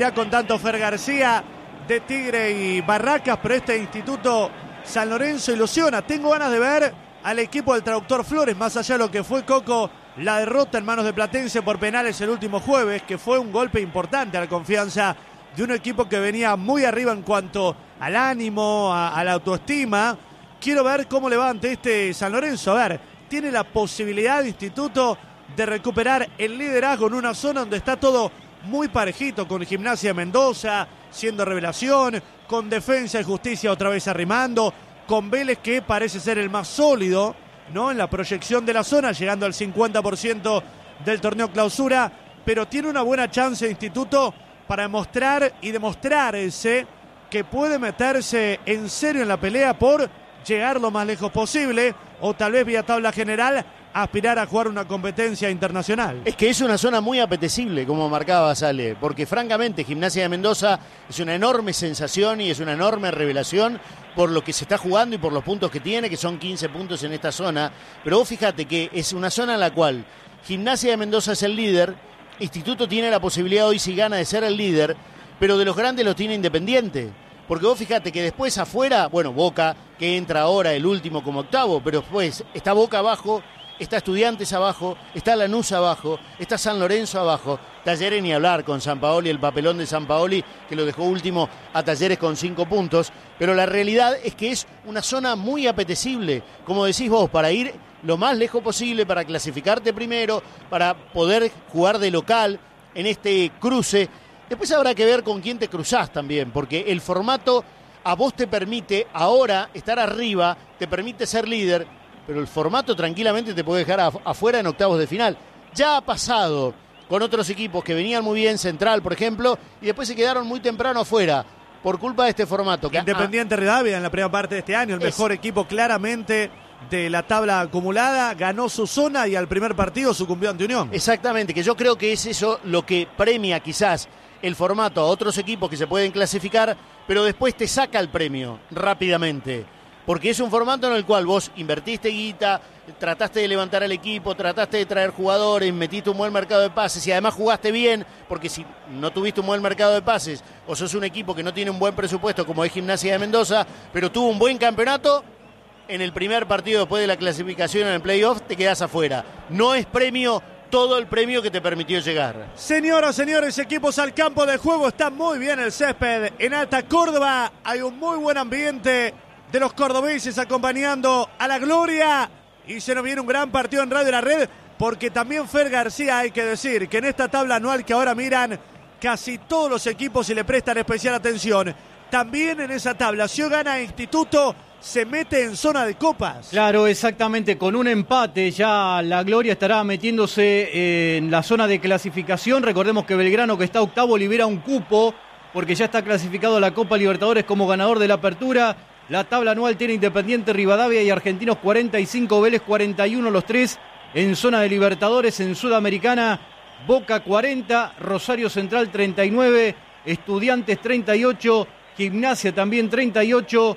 Ya con tanto Fer García de Tigre y Barracas, pero este Instituto San Lorenzo ilusiona. Tengo ganas de ver al equipo del Traductor Flores, más allá de lo que fue, Coco, la derrota en manos de Platense por penales el último jueves, que fue un golpe importante a la confianza de un equipo que venía muy arriba en cuanto al ánimo, a la autoestima. Quiero ver cómo levanta este San Lorenzo. A ver, tiene la posibilidad de Instituto de recuperar el liderazgo en una zona donde está todo muy parejito, con Gimnasia de Mendoza siendo revelación, con Defensa y Justicia otra vez arrimando, con Vélez, que parece ser el más sólido, ¿no?, en la proyección de la zona, llegando al 50% del torneo clausura, pero tiene una buena chance de Instituto para demostrar y demostrarse que puede meterse en serio en la pelea por llegar lo más lejos posible, o tal vez vía tabla general aspirar a jugar una competencia internacional. Es que es una zona muy apetecible, como marcaba Sale, porque francamente Gimnasia de Mendoza es una enorme sensación y es una enorme revelación por lo que se está jugando y por los puntos que tiene, que son 15 puntos en esta zona. Pero vos fíjate que es una zona en la cual Gimnasia de Mendoza es el líder, Instituto tiene la posibilidad hoy, si gana, de ser el líder, pero de los grandes los tiene Independiente. Porque vos fíjate que después afuera, bueno, Boca, que entra ahora el último como octavo, pero después está Boca abajo, está Estudiantes abajo, está Lanús abajo, está San Lorenzo abajo, Talleres ni hablar con Sampaoli, el papelón de Sampaoli que lo dejó último a Talleres con 5 puntos, pero la realidad es que es una zona muy apetecible, como decís vos, para ir lo más lejos posible, para clasificarte primero, para poder jugar de local en este cruce. Después habrá que ver con quién te cruzás también, porque el formato a vos te permite ahora estar arriba, te permite ser líder, pero el formato tranquilamente te puede dejar afuera en octavos de final. Ya ha pasado con otros equipos que venían muy bien, Central, por ejemplo, y después se quedaron muy temprano afuera por culpa de este formato. Independiente Rivadavia en la primera parte de este año, el mejor equipo claramente de la tabla acumulada, ganó su zona y al primer partido sucumbió ante Unión. Exactamente, que yo creo que es eso lo que premia quizás el formato a otros equipos que se pueden clasificar, pero después te saca el premio rápidamente. Porque es un formato en el cual vos invertiste guita, trataste de levantar al equipo, trataste de traer jugadores, metiste un buen mercado de pases y además jugaste bien, porque si no tuviste un buen mercado de pases o sos un equipo que no tiene un buen presupuesto como es Gimnasia de Mendoza, pero tuvo un buen campeonato, en el primer partido después de la clasificación en el playoff te quedás afuera. No es premio todo el premio que te permitió llegar. Señoras, señores, equipos al campo de juego, está muy bien el césped en Alta Córdoba, hay un muy buen ambiente de los cordobeses acompañando a la gloria, y se nos viene un gran partido en Radio La Red, porque también Fer García, hay que decir que en esta tabla anual que ahora miran casi todos los equipos y le prestan especial atención, también en esa tabla, si gana Instituto, se mete en zona de copas. Claro, exactamente, con un empate ya la gloria estará metiéndose en la zona de clasificación. Recordemos que Belgrano, que está octavo, libera un cupo porque ya está clasificado a la Copa Libertadores como ganador de la apertura. La tabla anual tiene Independiente Rivadavia y Argentinos 45, Vélez 41, los tres en zona de Libertadores. En Sudamericana, Boca 40, Rosario Central 39, Estudiantes 38, Gimnasia también 38,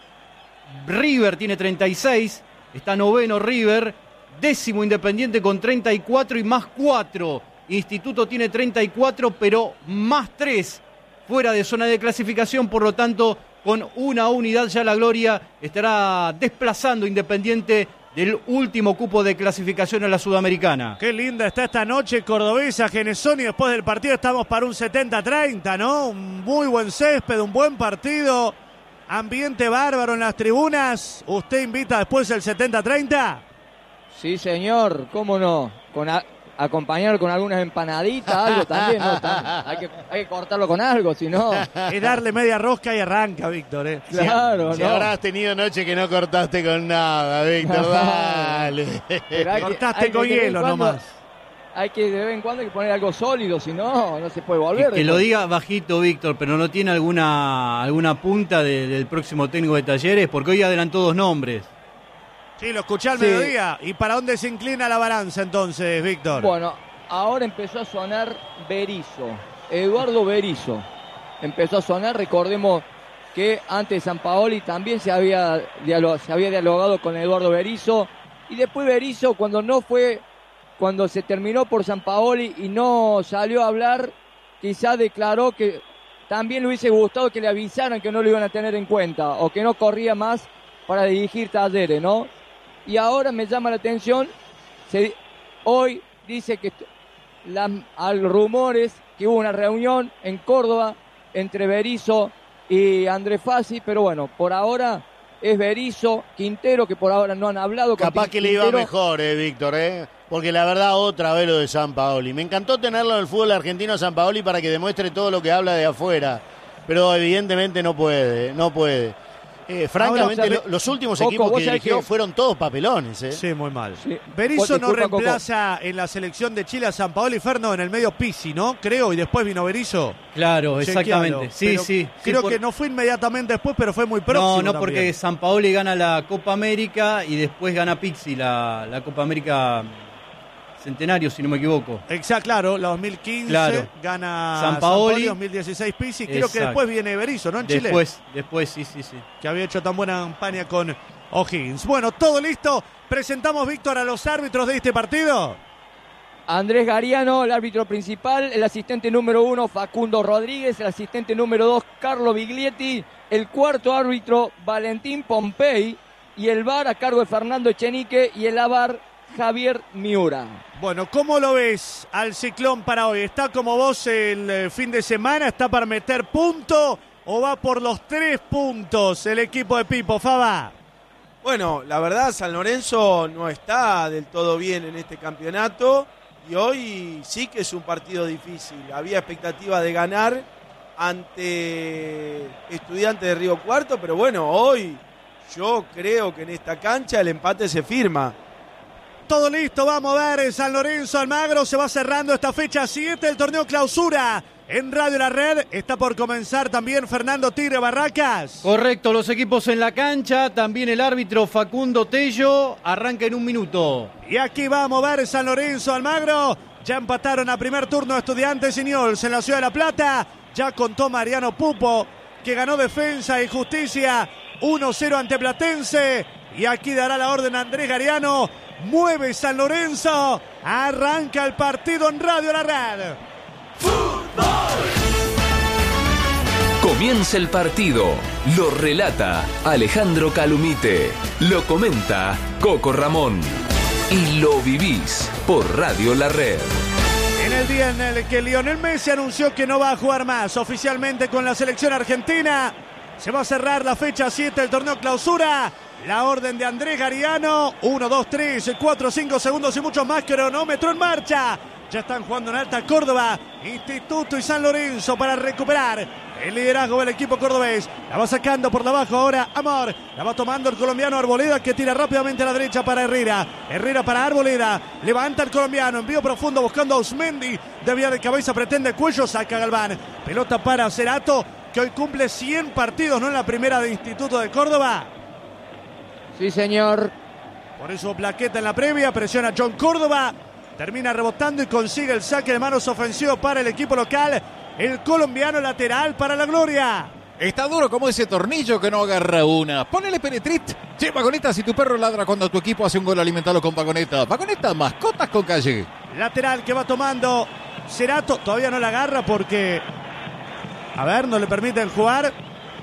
River tiene 36, está noveno River, décimo Independiente con 34 y más 4. Instituto tiene 34, pero más 3 fuera de zona de clasificación, por lo tanto, con una unidad ya la gloria estará desplazando Independiente del último cupo de clasificación a la Sudamericana. Qué linda está esta noche cordobesa, Genesoni. Después del partido estamos para un 70-30, ¿no? Un muy buen césped, un buen partido, ambiente bárbaro en las tribunas. ¿Usted invita después el 70-30? Sí, señor, cómo no, acompañar con algunas empanaditas, algo también, ¿no? Hay que cortarlo con algo, si no. Es darle media rosca y arranca, Víctor, ¿eh? Claro, si no. habrás tenido noche que no cortaste con nada, Víctor, dale. Cortaste con hielo nomás. Hay que de vez en cuando hay que poner algo sólido, si no, no se puede volver. Que lo diga bajito, Víctor, pero no tiene alguna punta del próximo técnico de Talleres, porque hoy adelantó 2 nombres. Sí, lo escuché al mediodía. ¿Y para dónde se inclina la balanza entonces, Víctor? Bueno, ahora empezó a sonar Berizzo, Eduardo Berizzo. Empezó a sonar, recordemos que antes de Sampaoli también se había dialogado con Eduardo Berizzo. Y después Berizzo, cuando se terminó por Sampaoli y no salió a hablar, quizá declaró que también le hubiese gustado que le avisaran que no lo iban a tener en cuenta o que no corría más para dirigir Talleres, ¿no? Y ahora me llama la atención, hoy dice que hay rumores que hubo una reunión en Córdoba entre Berizzo y Andrés Fassi, pero bueno, por ahora es Berizzo, Quintero, que por ahora no han hablado. Capaz que le iba mejor, Víctor, porque la verdad otra vez lo de Sampaoli. Me encantó tenerlo en el fútbol argentino a Sampaoli para que demuestre todo lo que habla de afuera, pero evidentemente no puede. Francamente, los últimos equipos que dirigió fueron todos papelones. Sí, muy mal. Sí. Berizzo no reemplaza en la selección de Chile a Sampaoli, Ferno, en el medio Pizzi, ¿no? Creo, y después vino Berizzo. Claro, exactamente. Sí. Creo que no fue inmediatamente después, pero fue muy próximo. No, porque Sampaoli gana la Copa América y después gana Pizzi la Copa América Centenario, si no me equivoco. Exacto, claro, la 2015 gana Sampaoli, 2016 Pizzi, creo que después viene Berizzo, ¿no? En Chile. Después, sí. Que había hecho tan buena campaña con O'Higgins. Bueno, todo listo. Presentamos, Víctor, a los árbitros de este partido. Andrés Gariano, el árbitro principal, el asistente número 1, Facundo Rodríguez, el asistente número 2, Carlo Biglietti, el cuarto árbitro, Valentín Pompei, y el VAR a cargo de Fernando Echenique, y el AVAR, Javier Miura. Bueno, ¿cómo lo ves al Ciclón para hoy? ¿Está como vos el fin de semana? ¿Está para meter punto o va por los 3 puntos el equipo de Pipo, Faba? Bueno, la verdad San Lorenzo no está del todo bien en este campeonato y hoy sí que es un partido difícil. Había expectativa de ganar ante Estudiantes de Río Cuarto, pero bueno, hoy yo creo que en esta cancha el empate se firma. Todo listo, vamos a ver San Lorenzo Almagro, se va cerrando esta fecha 7 del torneo clausura. En Radio La Red está por comenzar también Fernando Tigre Barracas. Correcto, los equipos en la cancha, también el árbitro Facundo Tello, arranca en un minuto. Y aquí vamos a ver San Lorenzo Almagro, ya empataron a primer turno Estudiantes y Newell's en la Ciudad de La Plata, ya contó Mariano Pupo que ganó Defensa y Justicia 1-0 ante Platense y aquí dará la orden Andrés Gariano. Mueve San Lorenzo, arranca el partido en Radio La Red. ¡Fútbol! Comienza el partido, lo relata Alejandro Calumite, lo comenta Coco Ramón y lo vivís por Radio La Red. En el día en el que Lionel Messi anunció que no va a jugar más oficialmente con la selección argentina, se va a cerrar la fecha 7 del torneo clausura. La orden de Andrés Gariano, 1, 2, 3, 4, 5 segundos y mucho más, cronómetro en marcha. Ya están jugando en Alta Córdoba, Instituto y San Lorenzo para recuperar el liderazgo del equipo cordobés. La va sacando por debajo ahora Amor. La va tomando el colombiano Arboleda que tira rápidamente a la derecha para Herrera. Herrera para Arboleda. Levanta el colombiano, envío profundo buscando a Osmendi. De vía de cabeza pretende Cuello, saca Galván. Pelota para Cerato que hoy cumple 100 partidos, ¿no? En la primera de Instituto de Córdoba. Sí, señor. Por eso plaqueta en la previa, presiona a John Córdoba, termina rebotando y consigue el saque de manos ofensivo para el equipo local. El colombiano lateral para la gloria. Está duro como ese tornillo que no agarra una. Ponele Penetrit. Che, Vagoneta, si tu perro ladra cuando tu equipo hace un gol, alimentalo con Vagoneta. Vagoneta, mascotas con calle. Lateral que va tomando Cerato. Todavía no la agarra porque, a ver, no le permiten jugar.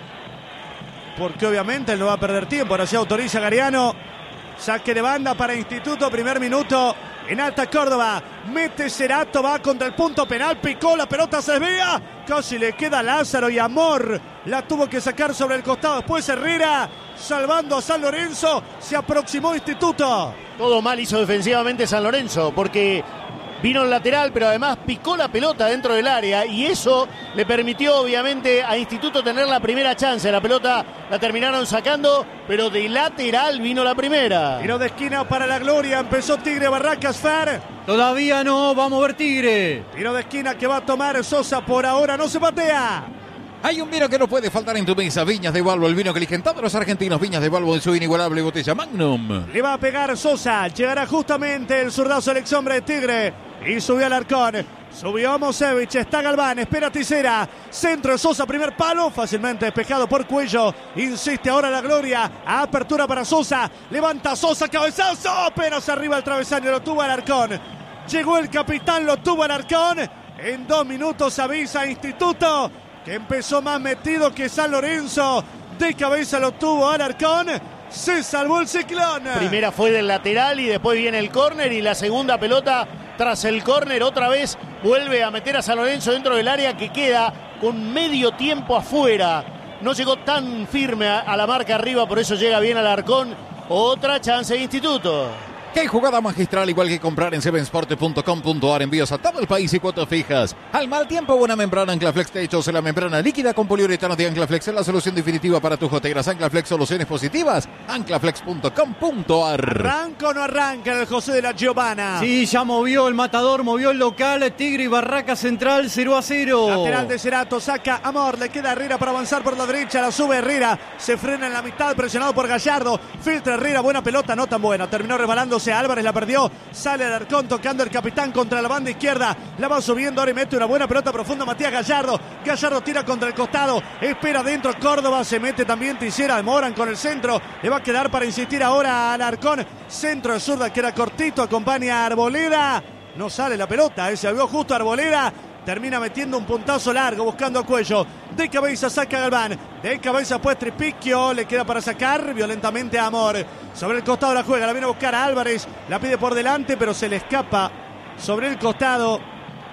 Porque obviamente él no va a perder tiempo. Ahora sí autoriza Gariano. Saque de banda para Instituto, primer minuto en Alta Córdoba. Mete Cerato, va contra el punto penal, picó, la pelota se desvía. Casi le queda a Lázaro y Amor la tuvo que sacar sobre el costado. Después Herrera salvando a San Lorenzo. Se aproximó Instituto. Todo mal hizo defensivamente San Lorenzo porque vino el lateral, pero además picó la pelota dentro del área y eso le permitió obviamente a Instituto tener la primera chance. La pelota la terminaron sacando, pero de lateral vino la primera. Tiro de esquina para la gloria, empezó Tigre Barracas Fer. Todavía no, vamos a ver Tigre. Tiro de esquina que va a tomar Sosa, por ahora no se patea. Hay un vino que no puede faltar en tu mesa, Viñas de Balbo, el vino que eligen todos los argentinos, Viñas de Balbo en su inigualable botella Magnum. Le va a pegar Sosa, llegará justamente el zurdazo el ex hombre de Tigre y subió Alarcón, subió Mosevich, está Galván, espera Ticera, centro de Sosa, primer palo, fácilmente despejado por Cuello, insiste ahora la gloria, apertura para Sosa, levanta Sosa, cabezazo, apenas arriba el travesaño, lo tuvo Alarcón, llegó el capitán, lo tuvo Alarcón. En 2 minutos avisa Instituto que empezó más metido que San Lorenzo. De cabeza lo tuvo Alarcón. Se salvó el ciclón. Primera fue del lateral y después viene el córner, y la segunda pelota tras el córner otra vez vuelve a meter a San Lorenzo dentro del área, que queda con medio tiempo afuera. No llegó tan firme a la marca arriba, por eso llega bien Alarcón. Otra chance de Instituto. ¡Qué jugada magistral! Igual que comprar en sevensport.com.ar. Envíos a todo el país y cuotas fijas. Al mal tiempo, buena membrana Anclaflex Techos. La membrana líquida con poliuretano de Anclaflex es la solución definitiva para tus goteras. Anclaflex, soluciones positivas. Anclaflex.com.ar. ¿Arranca o no arranca el José de la Giovanna? Sí, ya movió el Matador, movió el local. Tigre y Barraca Central 0-0. Lateral de Cerato, saca Amor, le queda Herrera para avanzar por la derecha, la sube Herrera, se frena en la mitad, presionado por Gallardo, filtra Herrera, buena pelota, no tan buena, terminó resbalándose, Álvarez la perdió, sale Alarcón tocando el capitán contra la banda izquierda, la va subiendo, ahora y mete una buena pelota profunda Matías Gallardo, Gallardo tira contra el costado, espera adentro Córdoba, se mete también Tisera, demoran con el centro, le va a quedar para insistir ahora Alarcón, centro de zurda que era cortito, acompaña a Arboleda, no sale la pelota, se vio justo Arboleda. Termina metiendo un puntazo largo, buscando a Cuello. De cabeza saca Galván. De cabeza pues Tripicchio. Le queda para sacar violentamente a Amor. Sobre el costado la juega. La viene a buscar a Álvarez. La pide por delante, pero se le escapa sobre el costado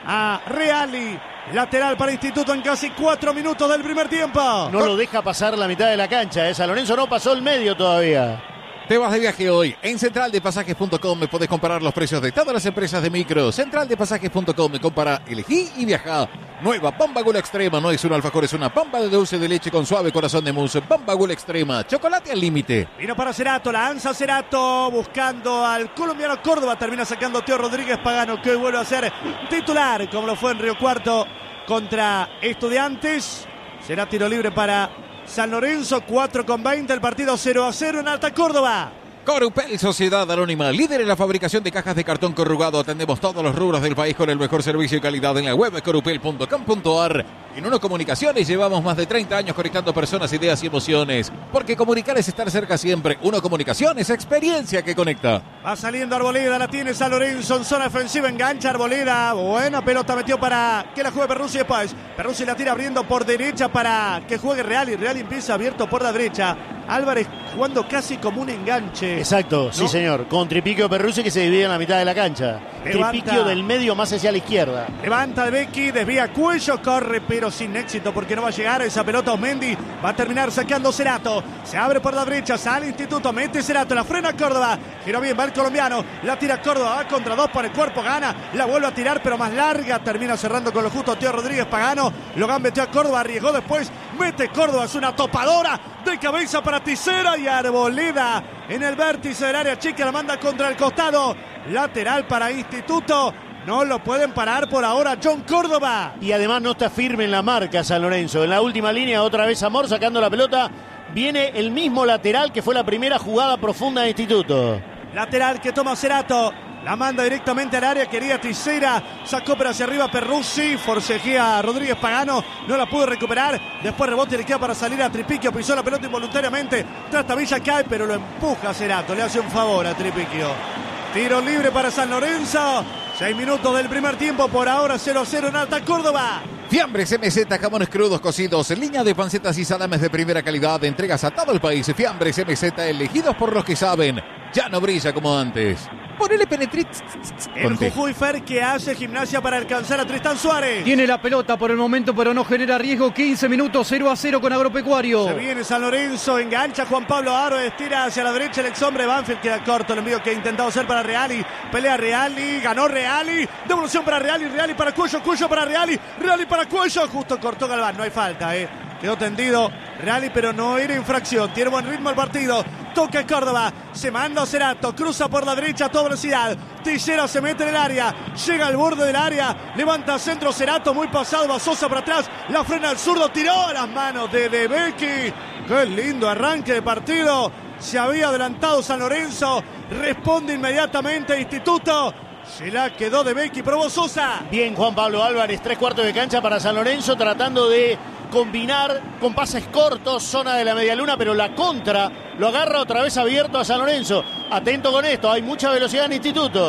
a Reali. Lateral para Instituto en casi 4 minutos del primer tiempo. No lo deja pasar la mitad de la cancha. San Lorenzo no pasó el medio todavía. Te vas de viaje hoy. En centraldepasajes.com me podés comparar los precios de todas las empresas de micro. Centraldepasajes.com me compara, elegí y viajá. Nueva Bomba Gula Extrema. No es un alfajor, es una bomba de dulce de leche con suave corazón de mousse. Bomba Gula Extrema. Chocolate al límite. Vino para Cerato, la lanza Cerato buscando al colombiano Córdoba. Termina sacando Teo Rodríguez Pagano, que hoy vuelve a ser titular, como lo fue en Río Cuarto contra Estudiantes. Será tiro libre para San Lorenzo, 4:20, el partido 0-0 en Alta Córdoba. Corupel, Sociedad Anónima, líder en la fabricación de cajas de cartón corrugado. Atendemos todos los rubros del país con el mejor servicio y calidad en la web corupel.com.ar. En Uno Comunicaciones llevamos más de 30 años conectando personas, ideas y emociones. Porque comunicar es estar cerca siempre. Uno Comunicaciones, experiencia que conecta. Va saliendo Arboleda, la tiene San Lorenzo en zona ofensiva, engancha Arboleda. Buena pelota metió para que la juegue Perruzzi después. Perruzzi la tira abriendo por derecha para que juegue Real, y Real empieza abierto por la derecha. Álvarez jugando casi como un enganche. Exacto, ¿no? Sí señor. Con Tripicchio Perruzzi, que se divide en la mitad de la cancha. Levanta. Tripicchio del medio más hacia la izquierda. Levanta el Becky, desvía Cuello, corre pero sin éxito porque no va a llegar esa pelota. Osmendi va a terminar sacando Cerato. Se abre por la derecha, sale Instituto, mete Cerato, la frena Córdoba. Giró bien, va el colombiano, la tira Córdoba, va contra 2 por el cuerpo, gana, la vuelve a tirar pero más larga. Termina cerrando con lo justo Teo Rodríguez Pagano. Lo gambeteó a Córdoba, arriesgó después, mete Córdoba, es una topadora de cabeza para Tisera, y Arboleda en el vértice del área chica la manda contra el costado. Lateral para Instituto. No lo pueden parar por ahora John Córdoba. Y además no está firme en la marca San Lorenzo. En la última línea otra vez Amor sacando la pelota. Viene el mismo lateral que fue la primera jugada profunda de Instituto. Lateral que toma Cerato. La manda directamente al área, quería Tisera, sacó para hacia arriba Perruzzi, forcejea a Rodríguez Pagano, no la pudo recuperar, después rebote y le queda para salir a Tripicchio, pisó la pelota involuntariamente, Trastavilla cae pero lo empuja Cerato, le hace un favor a Tripicchio. Tiro libre para San Lorenzo, 6 minutos del primer tiempo, por ahora 0-0 en Alta Córdoba. Fiambres MZ, jamones crudos cocidos, línea de pancetas y salames de primera calidad, entregas a todo el país. Fiambres MZ, elegidos por los que saben, ya no brilla como antes. Ponele Penetrit. El Jujuy Fer que hace Gimnasia para alcanzar a Tristán Suárez. Tiene la pelota por el momento, pero no genera riesgo. 15 minutos, 0-0 con Agropecuario. Se viene San Lorenzo, engancha Juan Pablo Aro, estira hacia la derecha el ex hombre Banfield, queda corto el envío que ha intentado hacer para Reali. Pelea Reali, ganó Reali, devolución para Reali, Reali para Cuello, Cuello para Reali, Reali para Cuello, justo cortó Galván, no hay falta, quedó tendido Reali, pero no era infracción, tiene buen ritmo el partido. Toca Córdoba, se manda Cerato, cruza por la derecha a toda velocidad. Tillera se mete en el área, llega al borde del área, levanta centro Cerato, muy pasado, va Sosa para atrás, la frena al zurdo, tiró a las manos de Becky. Qué lindo arranque de partido, se había adelantado San Lorenzo, responde inmediatamente Instituto. Se la quedó de Becky, probó Sosa. Bien Juan Pablo Álvarez, 3/4 de cancha para San Lorenzo, tratando de combinar con pases cortos, zona de la medialuna, pero la contra lo agarra otra vez abierto a San Lorenzo. Atento con esto, hay mucha velocidad en Instituto.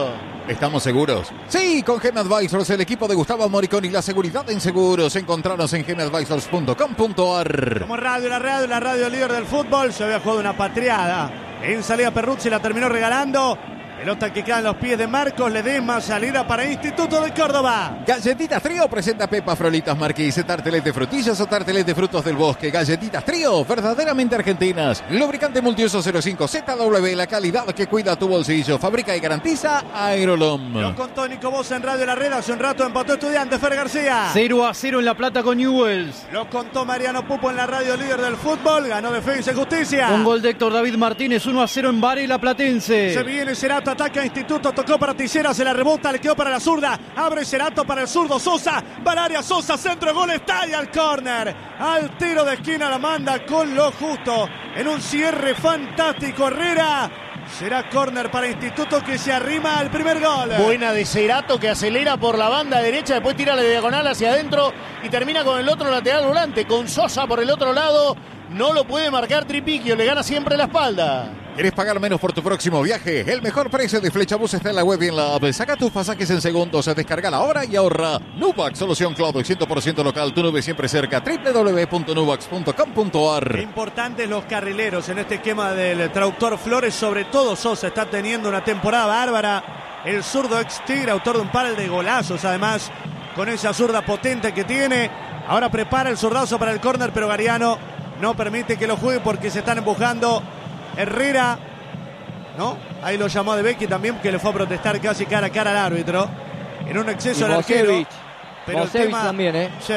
¿Estamos seguros? Sí, con Gem Advisors, el equipo de Gustavo Moriconi, la seguridad en seguros. Encontranos en gemadvisors.com.ar. Como radio, la radio líder del fútbol. Se había jugado una patriada. En salida Perruzzi la terminó regalando. Pelota que queda en los pies de Marcos Ledesma. Salida para Instituto de Córdoba. Galletitas Trío presenta Pepa Frolitas Marquís. Tartelet de frutillas o tartelet de frutos del bosque. Galletitas Trío, verdaderamente argentinas. Lubricante multiuso 05 ZW, la calidad que cuida tu bolsillo. Fabrica y garantiza Aerolom. Lo contó Nico Bosa en Radio La Red. Hace un rato empató Estudiantes. Fer García. 0-0 en La Plata con Newell's. Lo contó Mariano Pupo en la radio líder del fútbol. Ganó Defensa y Justicia. Un gol de Héctor David Martínez. 1-0 en Varela Platense. Se viene Cerato, ataca Instituto, tocó para Tisera, se la rebota, le quedó para la zurda, abre Cerato para el zurdo, Sosa, va al área, Sosa, centro, gol, estalla al córner, al tiro de esquina la manda con lo justo, en un cierre fantástico, Herrera, será córner para Instituto que se arrima al primer gol. Buena de Cerato que acelera por la banda derecha, después tira la diagonal hacia adentro y termina con el otro lateral volante, con Sosa por el otro lado, no lo puede marcar Tripiquio, le gana siempre la espalda. ¿Quieres pagar menos por tu próximo viaje? El mejor precio de Flechabús está en la web y en la app. Saca tus pasajes en segundos, descarga la hora y ahorra. Nubac, solución cloud 100% local, tu nube siempre cerca. www.nubax.com.ar. Importantes los carrileros en este esquema del traductor Flores, sobre todo Sosa está teniendo una temporada bárbara. El zurdo ex Tigre, autor de un par de golazos, además, con esa zurda potente que tiene. Ahora prepara el zurdazo para el córner, pero Gariano no permite que lo juegue porque se están empujando. Herrera, ¿no? Ahí lo llamó De Becchi también, que le fue a protestar casi cara a cara al árbitro. En un exceso al arquero. Pero el tema también, Sí.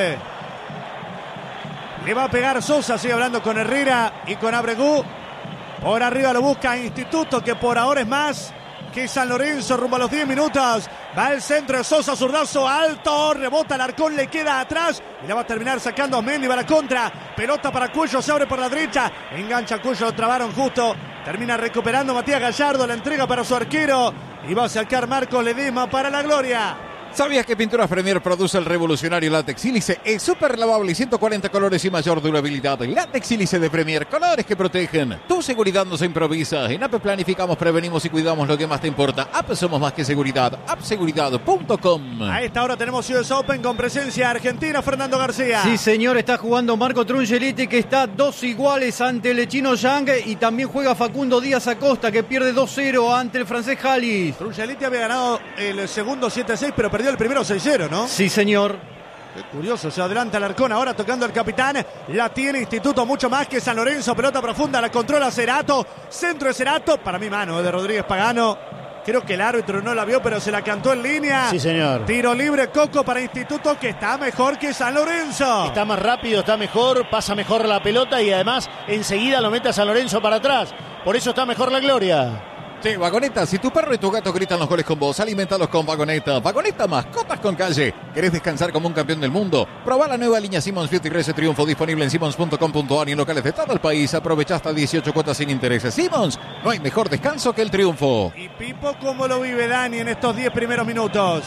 Le va a pegar Sosa, sigue hablando con Herrera y con Abregú. Por arriba lo busca Instituto, que por ahora es más que San Lorenzo, rumbo a los 10 minutos. Va el centro de Sosa, zurdazo alto, rebota Alarcón, le queda atrás y la va a terminar sacando a Mendy para la contra. Pelota para Cuello, se abre por la derecha, engancha a Cuello, lo trabaron justo. Termina recuperando Matías Gallardo, la entrega para su arquero y va a sacar Marcos Ledesma para la gloria. ¿Sabías que Pinturas Premier produce el revolucionario látex sílice? Es súper lavable, 140 colores y mayor durabilidad. Látex sílice de Premier, colores que protegen. Tu seguridad no se improvisa. En APE planificamos, prevenimos y cuidamos lo que más te importa. APE somos más que seguridad. appseguridad.com. A esta hora tenemos US Open con presencia argentina, Fernando García. Sí, señor, está jugando Marco Trungelliti, que está 2 iguales ante el chino Yang, y también juega Facundo Díaz Acosta, que pierde 2-0 ante el francés Halis. Trungelliti había ganado el segundo 7-6, pero perdió el primero 6-0, ¿no? Sí, señor. Qué curioso, se adelanta Alarcón ahora tocando el capitán, la tiene Instituto mucho más que San Lorenzo, pelota profunda, la controla Cerato, centro de Cerato, para mí mano de Rodríguez Pagano, creo que el árbitro no la vio, pero se la cantó en línea. Sí, señor. Tiro libre, Coco para Instituto, que está mejor que San Lorenzo. Está más rápido, está mejor, pasa mejor la pelota y además enseguida lo mete a San Lorenzo para atrás, por eso está mejor la gloria. Sí, Vagoneta, si tu perro y tu gato gritan los goles con vos, alimentalos con Vagoneta. Vagoneta, mascotas con calle. ¿Querés descansar como un campeón del mundo? Probá la nueva línea Simmons Beauty Rese Triunfo, disponible en simmons.com.ar y en locales de todo el país. Aprovecha hasta 18 cuotas sin intereses. Simmons, no hay mejor descanso que el triunfo. ¿Y Pipo cómo lo vive Dani en estos 10 primeros minutos?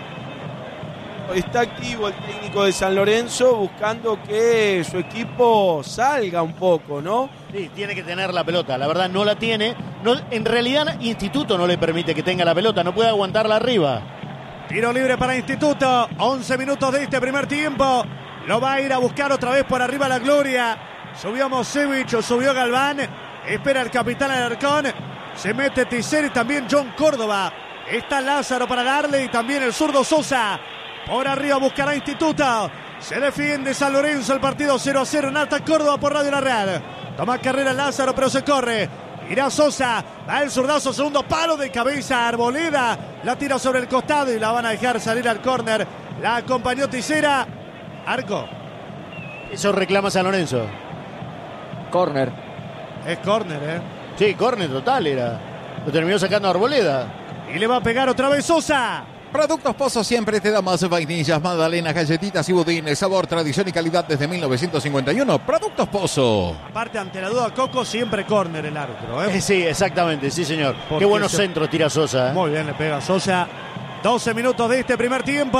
Está activo el técnico de San Lorenzo buscando que su equipo salga un poco, ¿no? Sí, tiene que tener la pelota, la verdad no la tiene. No, en realidad Instituto no le permite que tenga la pelota, no puede aguantarla arriba. Tiro libre para Instituto, 11 minutos de este primer tiempo. Lo va a ir a buscar otra vez por arriba la gloria. Subió Mosevich, subió Galván. Espera el capitán Alarcón. Se mete Tisser y también John Córdoba. Está Lázaro para darle y también el zurdo Sosa. Por arriba buscará Instituto. Se defiende San Lorenzo, el partido 0-0 en Alta Córdoba por Radio La Real. Toma carrera Lázaro, pero se corre. Irá Sosa, va el zurdazo, segundo palo de cabeza, Arboleda. La tira sobre el costado y la van a dejar salir al córner. La acompañó Tisera. Arco. Eso reclama San Lorenzo. Córner. Es córner, ¿eh? Sí, córner total era. Lo terminó sacando Arboleda. Y le va a pegar otra vez Sosa. Productos Pozo siempre te da más vainillas, magdalenas, galletitas y budines. Sabor, tradición y calidad desde 1951. Productos Pozo. Aparte, ante la duda, Coco, siempre córner el árbitro, ¿eh? Sí, exactamente, sí, señor. Porque qué buenos centros tira Sosa. Muy bien, le pega Sosa. 12 minutos de este primer tiempo.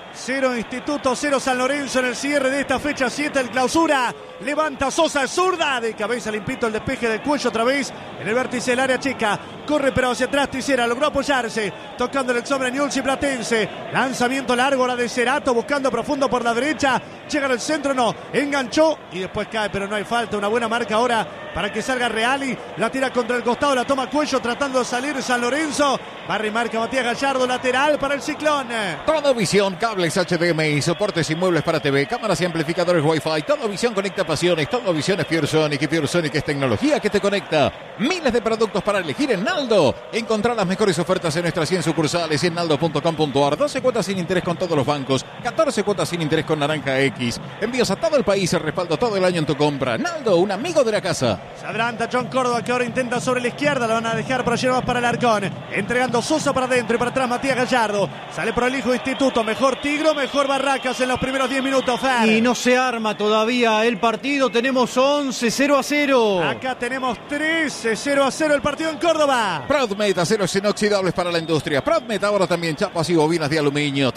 0 Instituto, 0 San Lorenzo en el cierre de esta fecha 7 del clausura. Levanta Sosa, zurda, de cabeza limpito el despeje del cuello otra vez en el vértice del área chica. Corre pero hacia atrás Tisera, logró apoyarse, tocando el exombra Newell's y Platense. Lanzamiento largo, la de Cerato, buscando profundo por la derecha. Llega al centro, no, enganchó y después cae, pero no hay falta. Una buena marca ahora para que salga Reali. La tira contra el costado, la toma Cuello tratando de salir San Lorenzo. Barra y marca Matías Gallardo, lateral para el Ciclón. Toda visión, cables HDMI, soportes y muebles para TV, cámaras y amplificadores Wi-Fi. Toda visión conecta pasiones. Toda visión es PureSonic y PureSonic es tecnología que te conecta. Miles de productos para elegir en Naldo. Encontrá las mejores ofertas en nuestras 100 sucursales y en naldo.com.ar. 12 cuotas sin interés con todos los bancos, 14 cuotas sin interés con Naranja X. Envíos a todo el país, el respaldo todo el año en tu compra. Naldo, un amigo de la casa. Se adelanta John Córdoba, que ahora intenta sobre la izquierda. La van a dejar para llevar más para el Arcón. Entregando Sosa para adentro y para atrás Matías Gallardo. Sale por el hijo Instituto. Mejor Tigro, mejor Barracas en los primeros 10 minutos, Fer. Y no se arma todavía el partido. Tenemos 11, 0-0. Acá tenemos 13, 0-0 el partido en Córdoba. Proudmet, aceros inoxidables para la industria. Proudmet, ahora también chapas y bobinas de aluminio.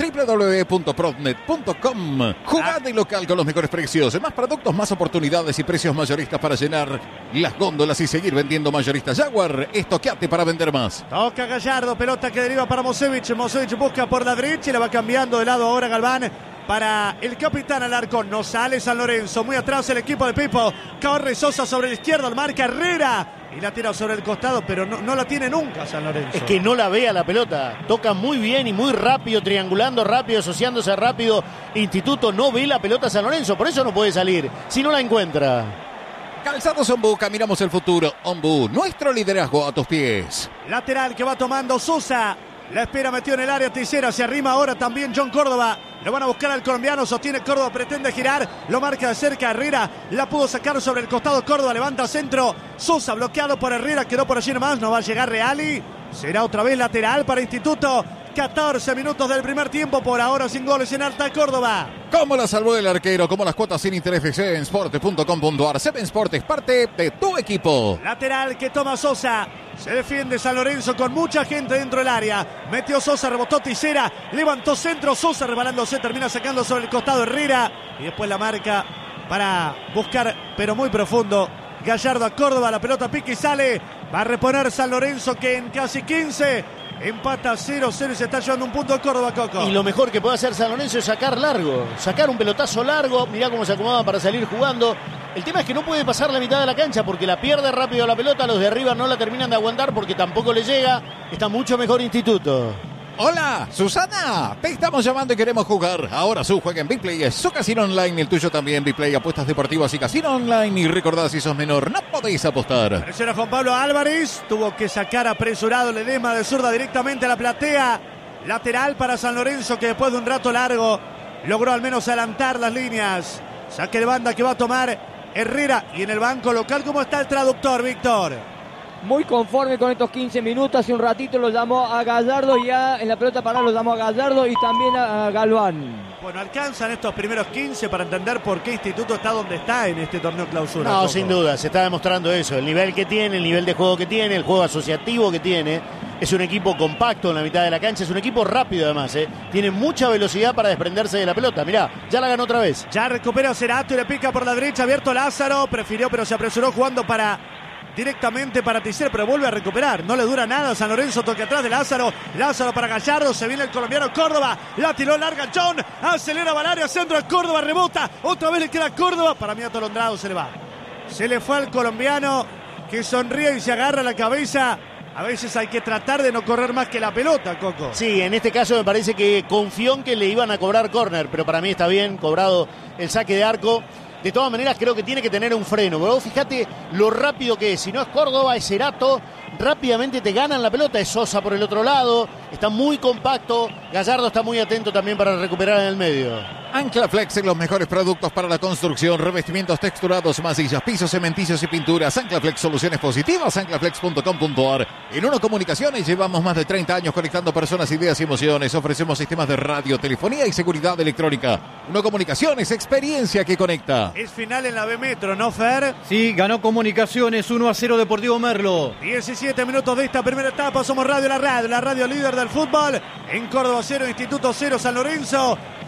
www.proudmet.com. Jugada y local con los mejores precios. Más productos, más oportunidades y precios mayoristas para llenar las góndolas y seguir vendiendo mayoristas. Jaguar, estoqueate para vender más. Toca Gallardo, pelota que deriva para Mosevich. Mosevich busca por la derecha y la va cambiando de lado ahora Galván. Para el capitán Alarcón, no sale San Lorenzo, muy atrás el equipo de Pipo. Corre Sosa sobre la izquierda, marca Herrera y la tira sobre el costado, pero no la tiene nunca San Lorenzo. Es que no la ve a la pelota, toca muy bien y muy rápido, triangulando rápido, asociándose rápido. Instituto no ve la pelota San Lorenzo, por eso no puede salir, si no la encuentra. Calzados Ombú, caminamos el futuro. Ombú, nuestro liderazgo a tus pies. Lateral que va tomando Sosa. La espera, metió en el área Tisera, se arrima ahora también John Córdoba. Lo van a buscar al colombiano, sostiene Córdoba, pretende girar, lo marca de cerca Herrera, la pudo sacar sobre el costado Córdoba, levanta centro, Sosa bloqueado por Herrera, quedó por allí nomás, no va a llegar Reali, será otra vez lateral para Instituto. 14 minutos del primer tiempo, por ahora sin goles en Alta Córdoba. ¿Cómo la salvó el arquero? Como las cuotas sin interés de sevensport.com.ar. Sevensport es parte de tu equipo. Lateral que toma Sosa. Se defiende San Lorenzo con mucha gente dentro del área. Metió Sosa, rebotó Tisera, levantó centro, Sosa rebalándose, termina sacando sobre el costado Herrera. Y después la marca para buscar, pero muy profundo, Gallardo a Córdoba. La pelota pica y sale. Va a reponer San Lorenzo, que en casi 15... empata 0-0 y se está llevando un punto a Córdoba, Coco. Y lo mejor que puede hacer San Lorenzo es sacar largo, sacar un pelotazo largo. Mirá cómo se acomoda para salir jugando. El tema es que no puede pasar la mitad de la cancha porque la pierde rápido la pelota. Los de arriba no la terminan de aguantar porque tampoco le llega. Está mucho mejor Instituto. Hola, Susana, te estamos llamando y queremos jugar. Ahora su juega en Biplay, es su casino online, el tuyo también. Biplay, apuestas deportivas y casino online. Y recordad, si sos menor, no podéis apostar. Presiona Juan Pablo Álvarez, tuvo que sacar apresurado Ledesma de zurda directamente a la platea. Lateral para San Lorenzo, que después de un rato largo logró al menos adelantar las líneas. Saque de banda que va a tomar Herrera. Y en el banco local, ¿cómo está el traductor, Víctor? Muy conforme con estos 15 minutos. Hace un ratito lo llamó a Gallardo y ya en la pelota parada lo llamó a Gallardo y también a Galván. Bueno, alcanzan estos primeros 15 para entender por qué Instituto está donde está en este torneo clausura. No, Coco. sin duda, se está demostrando eso. El nivel que tiene, el nivel de juego que tiene, el juego asociativo que tiene. Es un equipo compacto en la mitad de la cancha, es un equipo rápido además, Tiene mucha velocidad para desprenderse de la pelota. Mirá, ya la ganó otra vez. Ya recupera Cerato y le pica por la derecha, abierto Lázaro. Prefirió, pero se apresuró jugando directamente para Tisera, pero vuelve a recuperar. No le dura nada. San Lorenzo, toque atrás de Lázaro. Lázaro para Gallardo. Se viene el colombiano Córdoba. La tiró larga John. Acelera Valaria. Centro a Córdoba. Rebota. Otra vez le queda Córdoba. Para mí atolondrado se le va. Se le fue al colombiano, que sonríe y se agarra la cabeza. A veces hay que tratar de no correr más que la pelota, Coco. Sí, en este caso me parece que confió en que le iban a cobrar córner, pero para mí está bien cobrado el saque de arco. De todas maneras creo que tiene que tener un freno. Pero fíjate lo rápido que es. Si no es Córdoba, es Cerato. Rápidamente te ganan la pelota. Es Sosa por el otro lado. Está muy compacto. Gallardo está muy atento también para recuperar en el medio. Anclaflex en los mejores productos para la construcción, revestimientos texturados, masillas, pisos, cementicios y pinturas. Anclaflex, soluciones positivas, anclaflex.com.ar. En Uno Comunicaciones llevamos más de 30 años conectando personas, ideas y emociones. Ofrecemos sistemas de radio, telefonía y seguridad electrónica. Uno Comunicaciones, experiencia que conecta. Es final en la B Metro, ¿no, Fer? Sí, ganó Comunicaciones 1-0 Deportivo Merlo. 17 minutos de esta primera etapa. Somos la radio líder del fútbol. En Córdoba 0, Instituto 0, San Lorenzo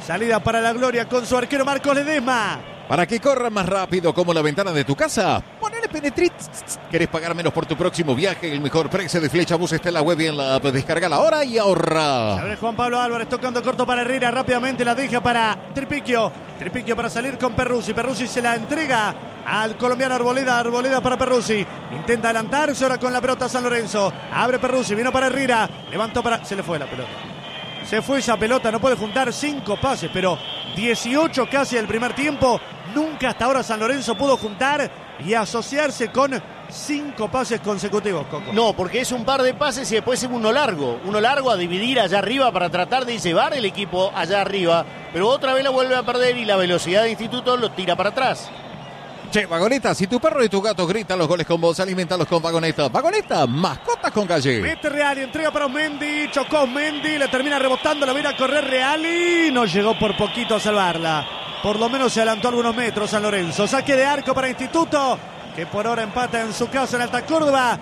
Salida para la gloria con su arquero Marcos Ledesma. Para que corra más rápido como la ventana de tu casa, ponele Penetrit. ¿Querés pagar menos por tu próximo viaje? El mejor precio de Flechabús está en la web y en la app. Descargala ahora y ahorra. Abre Juan Pablo Álvarez tocando corto para Herrera. Rápidamente la deja para Tripiquio. Tripiquio para salir con Perruzzi. Perruzzi se la entrega al colombiano Arboleda. Arboleda para Perruzzi. Intenta adelantarse ahora con la pelota San Lorenzo. Abre Perruzzi. Vino para Herrera. Levantó para... Se le fue la pelota. Se fue esa pelota. No puede juntar 5 pases, pero 18 casi del primer tiempo. Nunca hasta ahora San Lorenzo pudo juntar y asociarse con 5 pases consecutivos, Coco. No, porque es un par de pases y después es uno largo a dividir allá arriba para tratar de llevar el equipo allá arriba, pero otra vez la vuelve a perder y la velocidad de Instituto lo tira para atrás. Che, Vagoneta, si tu perro y tu gato gritan los goles con vos, alimentalos con Vagoneta. Vagoneta, mascotas con calle. Mete Reali, entrega para Osmendi, chocó Osmendi, le termina rebotando, la viene a correr Reali, no llegó por poquito a salvarla. Por lo menos se adelantó algunos metros San Lorenzo. Saque de arco para Instituto, que por ahora empata en su casa en Alta Córdoba.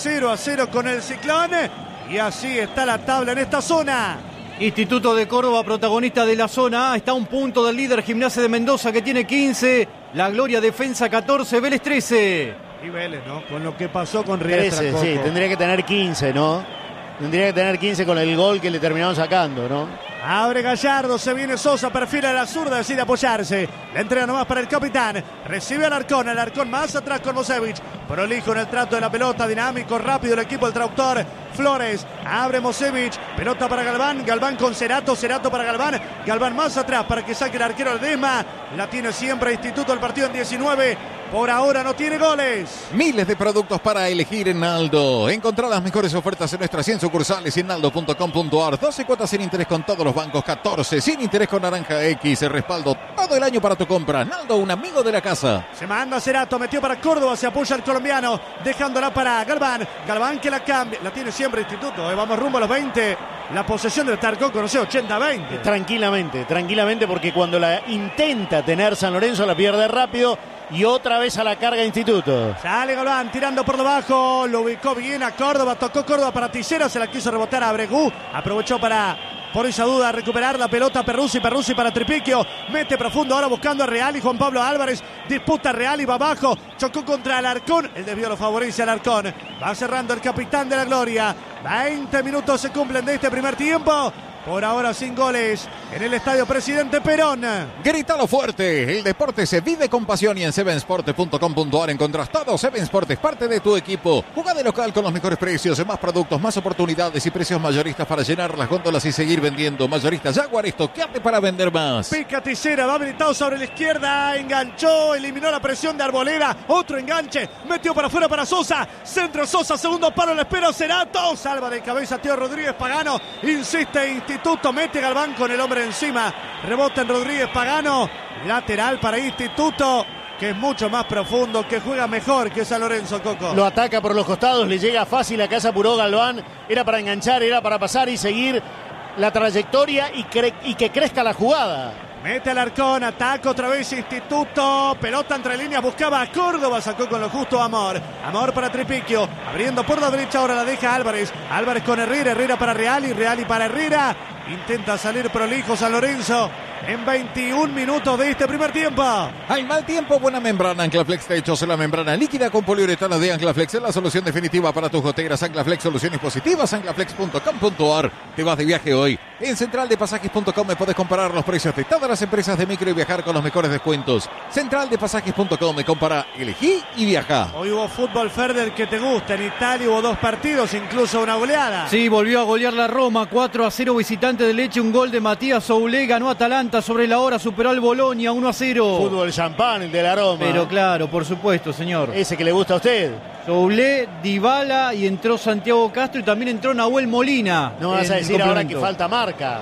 0-0 con el Ciclón. Y así está la tabla en esta zona. Instituto de Córdoba, protagonista de la zona A, está a un punto del líder Gimnasia de Mendoza, que tiene 15. La Gloria Defensa 14, Vélez 13. Y Vélez, ¿no? Con lo que pasó con Riestra, 13, sí, tendría que tener 15, ¿no? Tendría que tener 15 con el gol que le terminaron sacando, ¿no? Abre Gallardo, se viene Sosa, perfila a la zurda, decide apoyarse. La entrega nomás para el capitán. Recibe al Alarcón más atrás con Mosevich. Prolijo en el trato de la pelota, dinámico, rápido el equipo del traductor. Flores, abre Mosevich, pelota para Galván, Galván con Cerato, Cerato para Galván, Galván más atrás para que saque el arquero Ledesma. La tiene siempre Instituto, el partido en 19. Por ahora no tiene goles. Miles de productos para elegir en Naldo. Encontrá las mejores ofertas en nuestras 100 sucursales y en naldo.com.ar. 12 cuotas sin interés con todos los bancos, 14 sin interés con Naranja X. El respaldo todo el año para tu compra. Naldo, un amigo de la casa. Se manda Cerato, metió para Córdoba, se apoya el colombiano, dejándola para Galván. Galván que la cambia, la tiene siempre Instituto. Vamos rumbo a los 20. La posesión debe estar Coco, no sé, 80-20. Tranquilamente, porque cuando la intenta tener San Lorenzo la pierde rápido. Y otra vez a la carga Instituto. Sale Galván tirando por debajo. Lo ubicó bien a Córdoba. Tocó Córdoba para Tillera. Se la quiso rebotar a Abregú. Aprovechó para, por esa duda, recuperar la pelota Perruzzi para Tripiquio. Mete profundo ahora buscando a Real y Juan Pablo Álvarez. Disputa Real y va abajo. Chocó contra Alarcón. El desvío lo favorece Alarcón. Va cerrando el capitán de la Gloria. 20 minutos se cumplen de este primer tiempo. Por ahora sin goles en el estadio Presidente Perón. Grítalo fuerte. El deporte se vive con pasión y en sevensport.com.ar encontrás todo. Seven Sport es parte de tu equipo. Jugá de local con los mejores precios, más productos, más oportunidades y precios mayoristas para llenar las góndolas y seguir vendiendo. Mayoristas Jaguar, estoqueate para vender más. Pica Tissera, va habilitado sobre la izquierda. Enganchó, eliminó la presión de Arboleda. Otro enganche, metió para afuera para Sosa. Centro Sosa, segundo palo, le espera Cerato. Salva de cabeza Teo Rodríguez Pagano. Insiste Instituto, mete Galván con el hombre encima. Rebota en Rodríguez Pagano. Lateral para Instituto, que es mucho más profundo, que juega mejor que San Lorenzo, Coco. Lo ataca por los costados, le llega fácil, acá se apuró Galván. Era para enganchar, era para pasar y seguir la trayectoria y que crezca la jugada. Mete Alarcón, ataca otra vez Instituto, pelota entre líneas, buscaba a Córdoba, sacó con lo justo Amor para Tripiquio, abriendo por la derecha, ahora la deja Álvarez con Herrera para Real y para Herrera, intenta salir prolijo San Lorenzo en 21 minutos de este primer tiempo. Hay mal tiempo, buena membrana. Anclaflex techos, la membrana líquida con poliuretano de Anclaflex es la solución definitiva para tus goteras. Anclaflex, soluciones positivas, anclaflex.com.ar. Te vas de viaje hoy. En centraldepasajes.com me podés comparar los precios de todas las empresas de micro y viajar con los mejores descuentos. Centraldepasajes.com, me compara, elegí y viaja. Hoy hubo fútbol, Ferder, que te gusta. En Italia hubo 2 partidos, incluso una goleada. Sí, volvió a golear la Roma, 4-0 visitante de Leche, un gol de Matías Soulé, ganó Atalanta sobre la hora, superó al Bolonia 1-0. Fútbol champán, el de la Roma. Pero claro, por supuesto, señor. Ese que le gusta a usted. Soulé, Dybala y entró Santiago Castro y también entró Nahuel Molina. No vas a decir ahora que falta marca.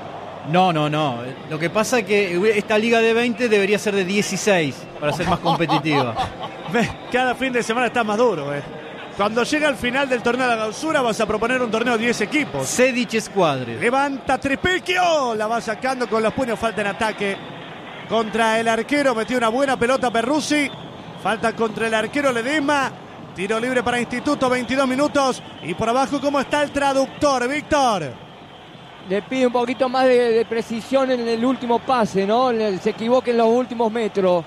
No. Lo que pasa es que esta liga de 20 debería ser de 16 para ser más competitiva. Cada fin de semana está más duro, Cuando llega al final del torneo de la clausura vas a proponer un torneo de 10 equipos. Sedic Escuadre. Levanta Tripiquio, la va sacando con los puños, falta en ataque contra el arquero, metió una buena pelota Perruzzi, falta contra el arquero Ledesma, tiro libre para Instituto, 22 minutos, y por abajo cómo está el traductor, Víctor. le pide un poquito más de precisión en el último pase, ¿no? Se equivoca en los últimos metros.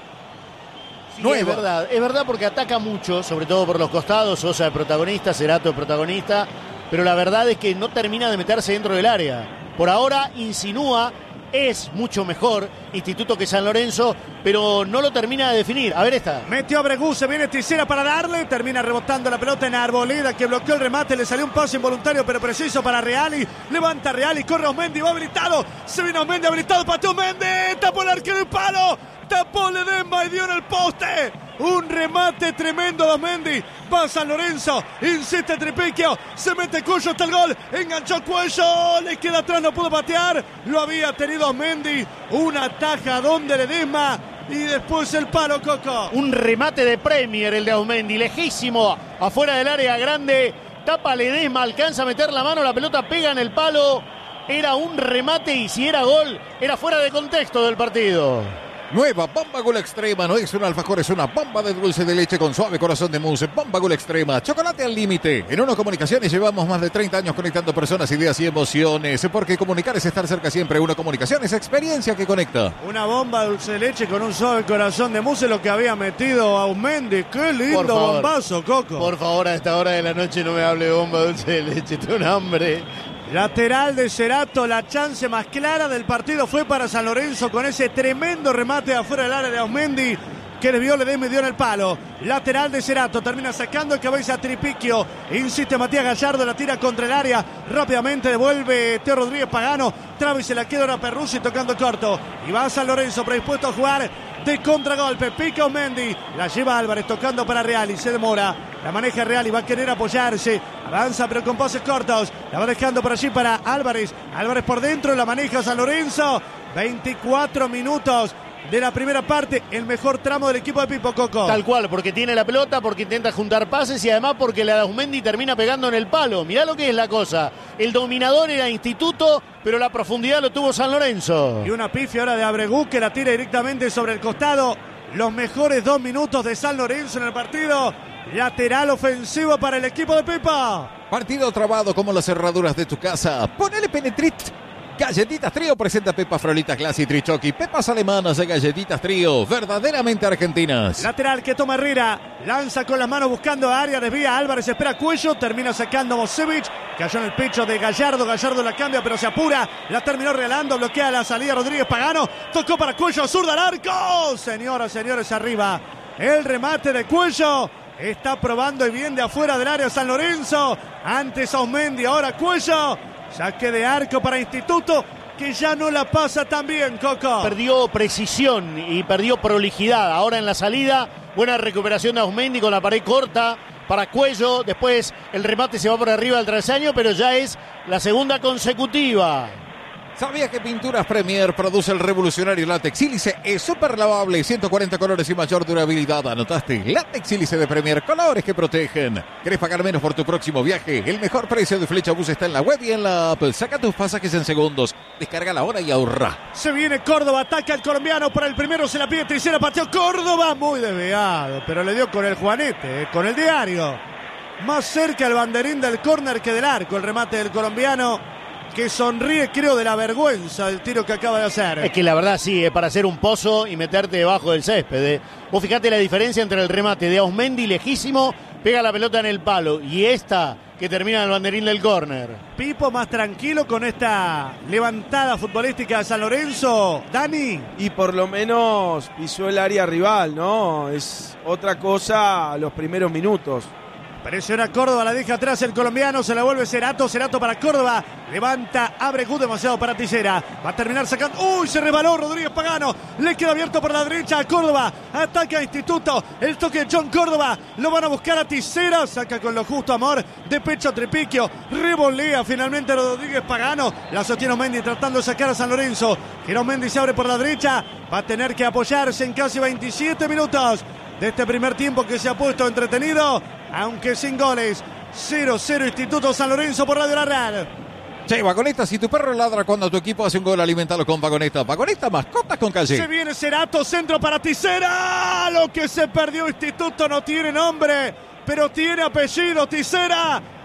Sí, es verdad porque ataca mucho, sobre todo por los costados. Sosa de protagonista, Cerato de protagonista, pero la verdad es que no termina de meterse dentro del área. Por ahora insinúa, es mucho mejor Instituto que San Lorenzo, pero no lo termina de definir. A ver esta. Metió a Bregú, se viene Tisera para darle, termina rebotando la pelota en Arboleda, que bloqueó el remate, le salió un pase involuntario pero preciso para Reali, levanta Reali, corre Osmendi, va habilitado, se viene Osmendi habilitado, pateó Osmendi, tapó el arquero el palo, tapó Ledesma y dio en el poste. Un remate tremendo de Osmendi. Va San Lorenzo. Insiste Tripiquio. Se mete Cuello hasta el gol. Enganchó Cuello. Le queda atrás, no pudo patear. Lo había tenido Osmendi. Una tajadón de Ledesma. Y después el palo, Coco. Un remate de Premier el de Osmendi. Lejísimo. Afuera del área grande. Tapa Ledesma. Alcanza a meter la mano. La pelota pega en el palo. Era un remate y si era gol, era fuera de contexto del partido. Nueva Bomba Gol Extrema, no es un alfajor, es una bomba de dulce de leche con suave corazón de mousse. Bomba Gol Extrema, chocolate al límite. En Uno Comunicaciones llevamos más de 30 años conectando personas, ideas y emociones, porque comunicar es estar cerca siempre. Uno Comunicaciones, experiencia que conecta. Una bomba de dulce de leche con un suave corazón de mousse, lo que había metido a Osmendi. Qué lindo bombazo, Coco. Por favor, a esta hora de la noche no me hable de bomba de dulce de leche, tengo un hambre. Lateral de Cerato, la chance más clara del partido fue para San Lorenzo con ese tremendo remate afuera del área de Osmendi que le vio Ledesma y dio en el palo. Lateral de Cerato, termina sacando el cabeza a Tripiquio, insiste Matías Gallardo, la tira contra el área, rápidamente devuelve Teo Rodríguez Pagano, Travis se la queda ahora Perruzzi tocando corto y va San Lorenzo predispuesto a jugar de contragolpe, pica Osmendi, la lleva Álvarez tocando para Reali, se demora, la maneja Reali, va a querer apoyarse, avanza pero con pases cortos, la va dejando por allí para Álvarez, Álvarez por dentro, la maneja San Lorenzo, 24 minutos de la primera parte, el mejor tramo del equipo de Pipo, Coco. Tal cual, porque tiene la pelota, porque intenta juntar pases y además porque la de Osmendi termina pegando en el palo. Mirá lo que es la cosa. El dominador era Instituto, pero la profundidad lo tuvo San Lorenzo. Y una pifia ahora de Abregú que la tira directamente sobre el costado. Los mejores 2 minutos de San Lorenzo en el partido. Lateral ofensivo para el equipo de Pipo. Partido trabado como las cerraduras de tu casa. Ponele Penetrit. Galletitas Trío presenta Pepa Frolitas Glass y Trichoki. Pepas alemanas de Galletitas Trío, verdaderamente argentinas. Lateral que toma Herrera, lanza con las manos buscando área, desvía Álvarez, espera Cuello, termina sacando Mosevich, cayó en el pecho de Gallardo, Gallardo la cambia pero se apura, la terminó regalando, bloquea la salida Rodríguez Pagano, tocó para Cuello, zurda al arco, señoras, señores, arriba, el remate de Cuello. Está probando y bien de afuera del área San Lorenzo, antes Osmendi, ahora Cuello. Saque de arco para Instituto, que ya no la pasa tan bien, Coco. Perdió precisión y perdió prolijidad. Ahora en la salida, buena recuperación de Osmendi con la pared corta para Cuello. Después el remate se va por arriba del travesaño, pero ya es la segunda consecutiva. ¿Sabías que Pinturas Premier produce el revolucionario látex sílice? Es súper lavable, 140 colores y mayor durabilidad. ¿Anotaste? Látex sílice de Premier, colores que protegen. ¿Querés pagar menos por tu próximo viaje? El mejor precio de Flecha Bus está en la web y en la app. Saca tus pasajes en segundos. Descarga la hora y ahorra. Se viene Córdoba, ataca el colombiano. Para el primero se la pide Tricera, pateó Córdoba. Muy desviado, pero le dio con el Juanete, con el diario. Más cerca el banderín del córner que del arco. El remate del colombiano, que sonríe, creo, de la vergüenza del tiro que acaba de hacer. Es que la verdad sí, es para hacer un pozo y meterte debajo del césped. Vos fijate la diferencia entre el remate de Osmendi lejísimo, pega la pelota en el palo, y esta que termina en el banderín del córner. Pipo más tranquilo con esta levantada futbolística de San Lorenzo, Dani. Y por lo menos pisó el área rival, ¿no? Es otra cosa los primeros minutos. Presiona Córdoba, la deja atrás el colombiano, se la vuelve Cerato para Córdoba, levanta, abre Gu, demasiado para Tisera, va a terminar sacando, ¡uy! Se rebaló Rodríguez Pagano, le queda abierto por la derecha a Córdoba, ataca a Instituto, el toque de John Córdoba, lo van a buscar a Tisera, saca con lo justo Amor, de pecho a Tripiquio, revolea finalmente Rodríguez Pagano, la sostiene Osmendi tratando de sacar a San Lorenzo, Girón Mendy se abre por la derecha, va a tener que apoyarse en casi 27 minutos de este primer tiempo que se ha puesto entretenido, aunque sin goles. 0-0 Instituto San Lorenzo por Radio La Red. Che, Vagoneta, si tu perro ladra cuando tu equipo hace un gol, alimentalo con Vagoneta. Vagoneta, mascotas con calle. Se viene Cerato, centro para Tisera. Lo que se perdió Instituto no tiene nombre, pero tiene apellido. Tisera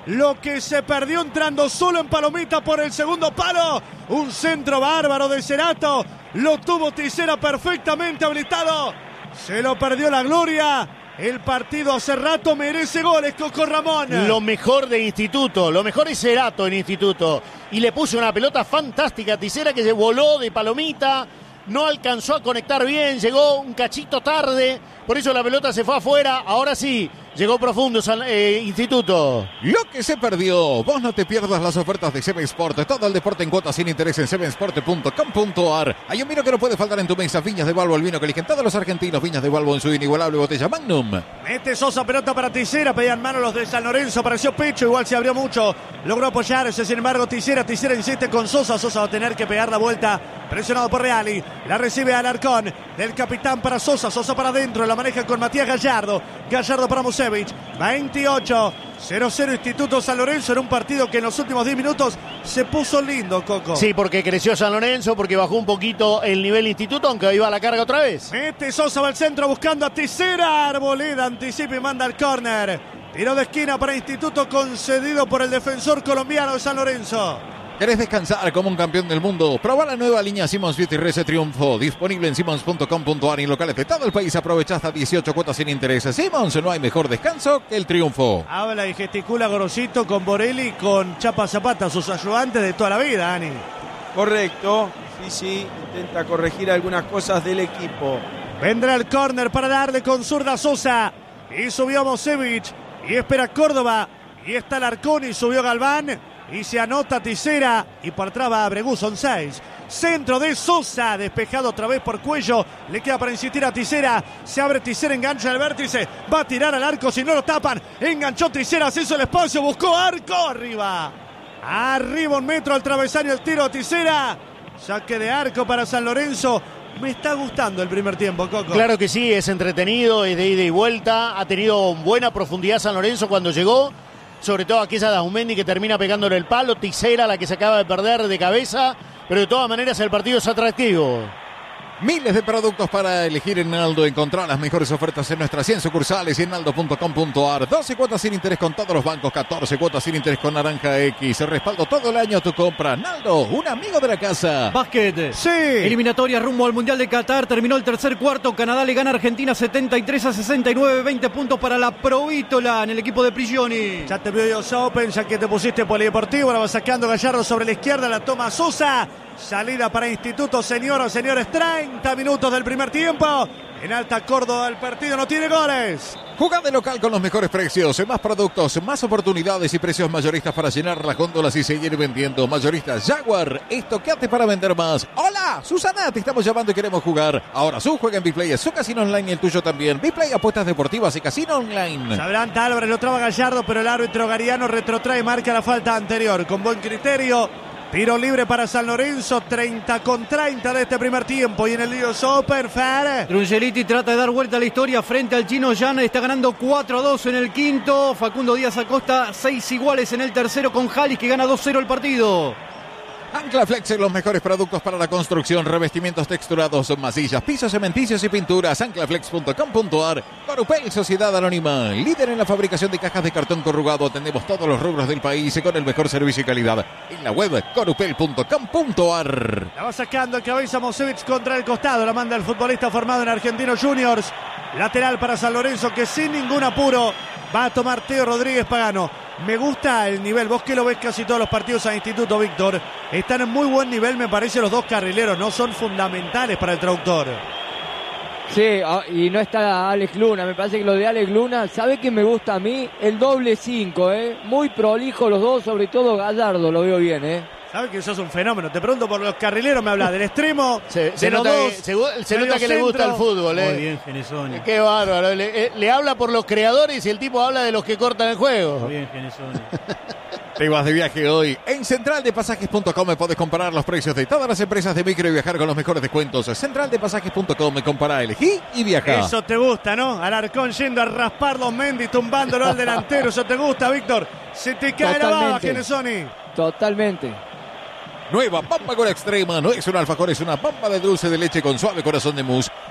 lo que se perdió entrando solo en Palomita por el segundo palo. Un centro bárbaro de Cerato. Lo tuvo Tisera perfectamente habilitado. Se lo perdió la Gloria. El partido hace rato merece goles, Coco Ramón. Lo mejor de Instituto, lo mejor es Cerato en Instituto. Y le puso una pelota fantástica a Tisera que se voló de Palomita. No alcanzó a conectar bien, llegó un cachito tarde, por eso la pelota se fue afuera. Ahora sí, llegó profundo Instituto. Lo que se perdió. Vos no te pierdas las ofertas de Seven Sport. Todo el deporte en cuotas sin interés en sevensport.com.ar. Hay un vino que no puede faltar en tu mesa. Viñas de Balbo, el vino que eligen todos los argentinos. Viñas de Balbo en su inigualable botella Magnum. Mete Sosa, pelota para Tisera. Pedían mano los de San Lorenzo. Apareció pecho, igual se abrió mucho. Logró apoyarse, sin embargo, Tisera insiste con Sosa. Sosa va a tener que pegar la vuelta. Presionado por Reali. La recibe Alarcón. Del capitán para Sosa. Sosa para adentro. La maneja con Matías Gallardo. Gallardo para Musevich. 28-0-0 Instituto San Lorenzo en un partido que en los últimos 10 minutos se puso lindo, Coco. Sí, porque creció San Lorenzo, porque bajó un poquito el nivel Instituto, aunque iba a la carga otra vez. Mete Sosa va al centro buscando a Tisera. Arboleda anticipa y manda al córner. Tiro de esquina para Instituto concedido por el defensor colombiano de San Lorenzo. ¿Querés descansar como un campeón del mundo? Proba la nueva línea Simmons Beauty Rese Triunfo. Disponible en simmons.com.ar y en locales de todo el país. Aprovecha hasta 18 cuotas sin intereses. Simmons, no hay mejor descanso que el triunfo. Habla y gesticula Gorosito con Borelli, con Chapa Zapata, sus ayudantes de toda la vida, Ani. Correcto. Sí, intenta corregir algunas cosas del equipo. Vendrá el córner para darle con zurda Sosa. Y subió Musevich. Y espera Córdoba. Y está Larcón y subió Galván. Y se anota Tisera. Y por atrás va Abregú, son 6. Centro de Sosa. Despejado otra vez por Cuello. Le queda para insistir a Tisera. Se abre Tisera, engancha el vértice. Va a tirar al arco si no lo tapan. Enganchó Tisera, se hizo el espacio. Buscó arco. Arriba 1 metro al travesaño. El tiro a Tisera. Saque de arco para San Lorenzo. Me está gustando el primer tiempo, Coco. Claro que sí, es entretenido, es de ida y vuelta. Ha tenido buena profundidad San Lorenzo cuando llegó. Sobre todo aquella de Aumendi que termina pegándole el palo. Tisera la que se acaba de perder de cabeza. Pero de todas maneras el partido es atractivo. Miles de productos para elegir en Naldo. Encontrar las mejores ofertas en nuestras 100 sucursales y en naldo.com.ar. 12 cuotas sin interés con todos los bancos. 14 cuotas sin interés con Naranja X. Respaldo todo el año a tu compra. Naldo, un amigo de la casa. Básquet. Sí. Eliminatoria rumbo al Mundial de Qatar. Terminó el tercer cuarto. Canadá le gana a Argentina 73-69. 20 puntos para la Provítola en el equipo de Prigioni. Ya te vio Dios Open, ya que te pusiste polideportivo. La va sacando Gallardo sobre la izquierda. La toma Sosa. Salida para Instituto, señoras, señores. 30 minutos del primer tiempo. En Alta Córdoba el partido no tiene goles. Jugá de local con los mejores precios, más productos, más oportunidades y precios mayoristas para llenar las góndolas y seguir vendiendo. Mayoristas Jaguar, estoqueate para vender más. Hola, Susana, te estamos llamando y queremos jugar. Ahora su juega en Biplay, es su casino online y el tuyo también. Biplay, apuestas deportivas y casino online. Se adelanta Álvarez, lo traba Gallardo, pero el árbitro Gariano retrotrae y marca la falta anterior. Con buen criterio. Tiro libre para San Lorenzo, 30-30 de este primer tiempo. Y en el lío Open, Fer. Trungeliti trata de dar vuelta a la historia frente al chino Jan. Está ganando 4-2 en el quinto. Facundo Díaz Acosta, 6 iguales en el tercero con Jalis, que gana 2-0 el partido. Anclaflex en los mejores productos para la construcción, revestimientos texturados, masillas, pisos cementicios y pinturas. Anclaflex.com.ar. Corupel, Sociedad Anónima, líder en la fabricación de cajas de cartón corrugado. Atendemos todos los rubros del país con el mejor servicio y calidad. En la web corupel.com.ar. La va sacando el cabeza Musevich contra el costado. La manda el futbolista formado en Argentinos Juniors. Lateral para San Lorenzo, que sin ningún apuro va a tomar Teo Rodríguez Pagano. Me gusta el nivel, vos que lo ves casi todos los partidos a Instituto, Víctor. Están en muy buen nivel, me parece, los dos carrileros, ¿no? Son fundamentales para el traductor. Sí, y no está Alex Luna, me parece que lo de Alex Luna, ¿sabe qué me gusta a mí? El doble 5, muy prolijo los dos, sobre todo Gallardo, lo veo bien, Sabes que sos un fenómeno. Te pregunto por los carrileros, me habla del extremo. Se nota que le gusta el fútbol. Muy bien, Genesoni. Qué bárbaro. Le habla por los creadores y el tipo habla de los que cortan el juego. Muy bien, Genesoni. Te vas de viaje hoy. En centraldepasajes.com podés comparar los precios de todas las empresas de micro y viajar con los mejores descuentos. Centraldepasajes.com, compara, elegí y viaja. Eso te gusta, ¿no? Alarcón yendo a raspar los Mendy, tumbándolo al delantero. Eso te gusta, Víctor. Se te cae la baba, Genesoni. Totalmente. Nueva Pampa con Extrema, no es un alfajor, es una pampa de dulce de leche con suave corazón de mousse.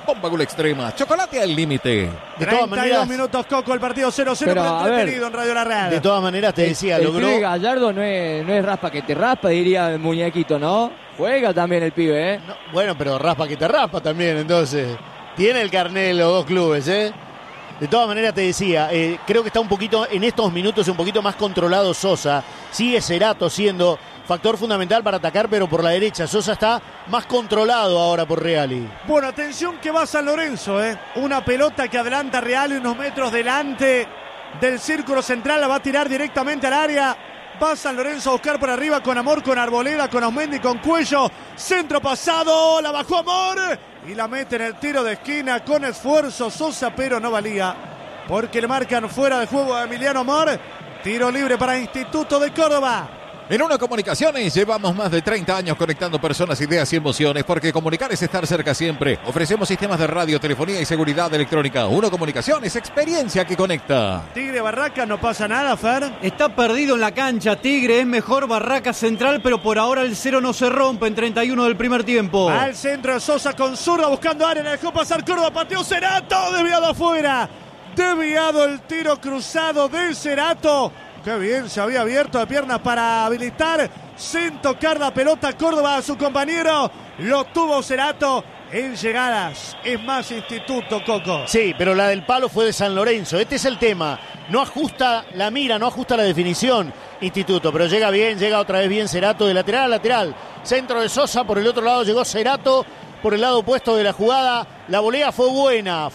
Bomba Gol Extrema, chocolate al límite. De todas 32 maneras, minutos, Coco, el partido 0-0, Pero, pero a ver, entretenido en Radio La Red. de todas maneras te decía, el logró. pibe Gallardo no es raspa que te raspa, diría el muñequito, ¿no? Juega también el pibe, ¿eh? No, bueno, pero raspa que te raspa también, entonces. Tiene el carnet de los dos clubes, ¿eh? De todas maneras te decía, creo que está un poquito, en estos minutos, un poquito más controlado Sosa. Sigue Cerato siendo factor fundamental para atacar, pero por la derecha. Sosa está más controlado ahora por Reali. Bueno, atención que va San Lorenzo, una pelota que adelanta Reali unos metros delante del círculo central, la va a tirar directamente al área. Va San Lorenzo a buscar por arriba con Amor, con Arboleda, con Osmendi, con Cuello. Centro pasado, la bajó Amor y la mete en el tiro de esquina con esfuerzo Sosa, pero no valía porque le marcan fuera de juego a Emiliano Amor. Tiro libre para Instituto de Córdoba. En Uno Comunicaciones llevamos más de 30 años conectando personas, ideas y emociones, porque comunicar es estar cerca siempre. Ofrecemos sistemas de radio, telefonía y seguridad electrónica. Uno Comunicaciones, experiencia que conecta. Tigre Barracas, no pasa nada, Fer. Está perdido en la cancha, Tigre, es mejor Barraca Central, pero por ahora el 0 no se rompe en 31 del primer tiempo. Al centro de Sosa con zurda buscando área, dejó pasar Córdoba, pateó Cerato, desviado afuera. Desviado el tiro cruzado de Cerato. Qué bien, se había abierto de piernas para habilitar sin tocar la pelota Córdoba a su compañero. Lo tuvo Cerato en llegadas. Es más Instituto, Coco. Sí, pero la del palo fue de San Lorenzo. Este es el tema. No ajusta la mira, no ajusta la definición Instituto, pero llega bien, llega otra vez bien Cerato de lateral a lateral. Centro de Sosa, por el otro lado llegó Cerato, por el lado opuesto de la jugada. La volea fue buena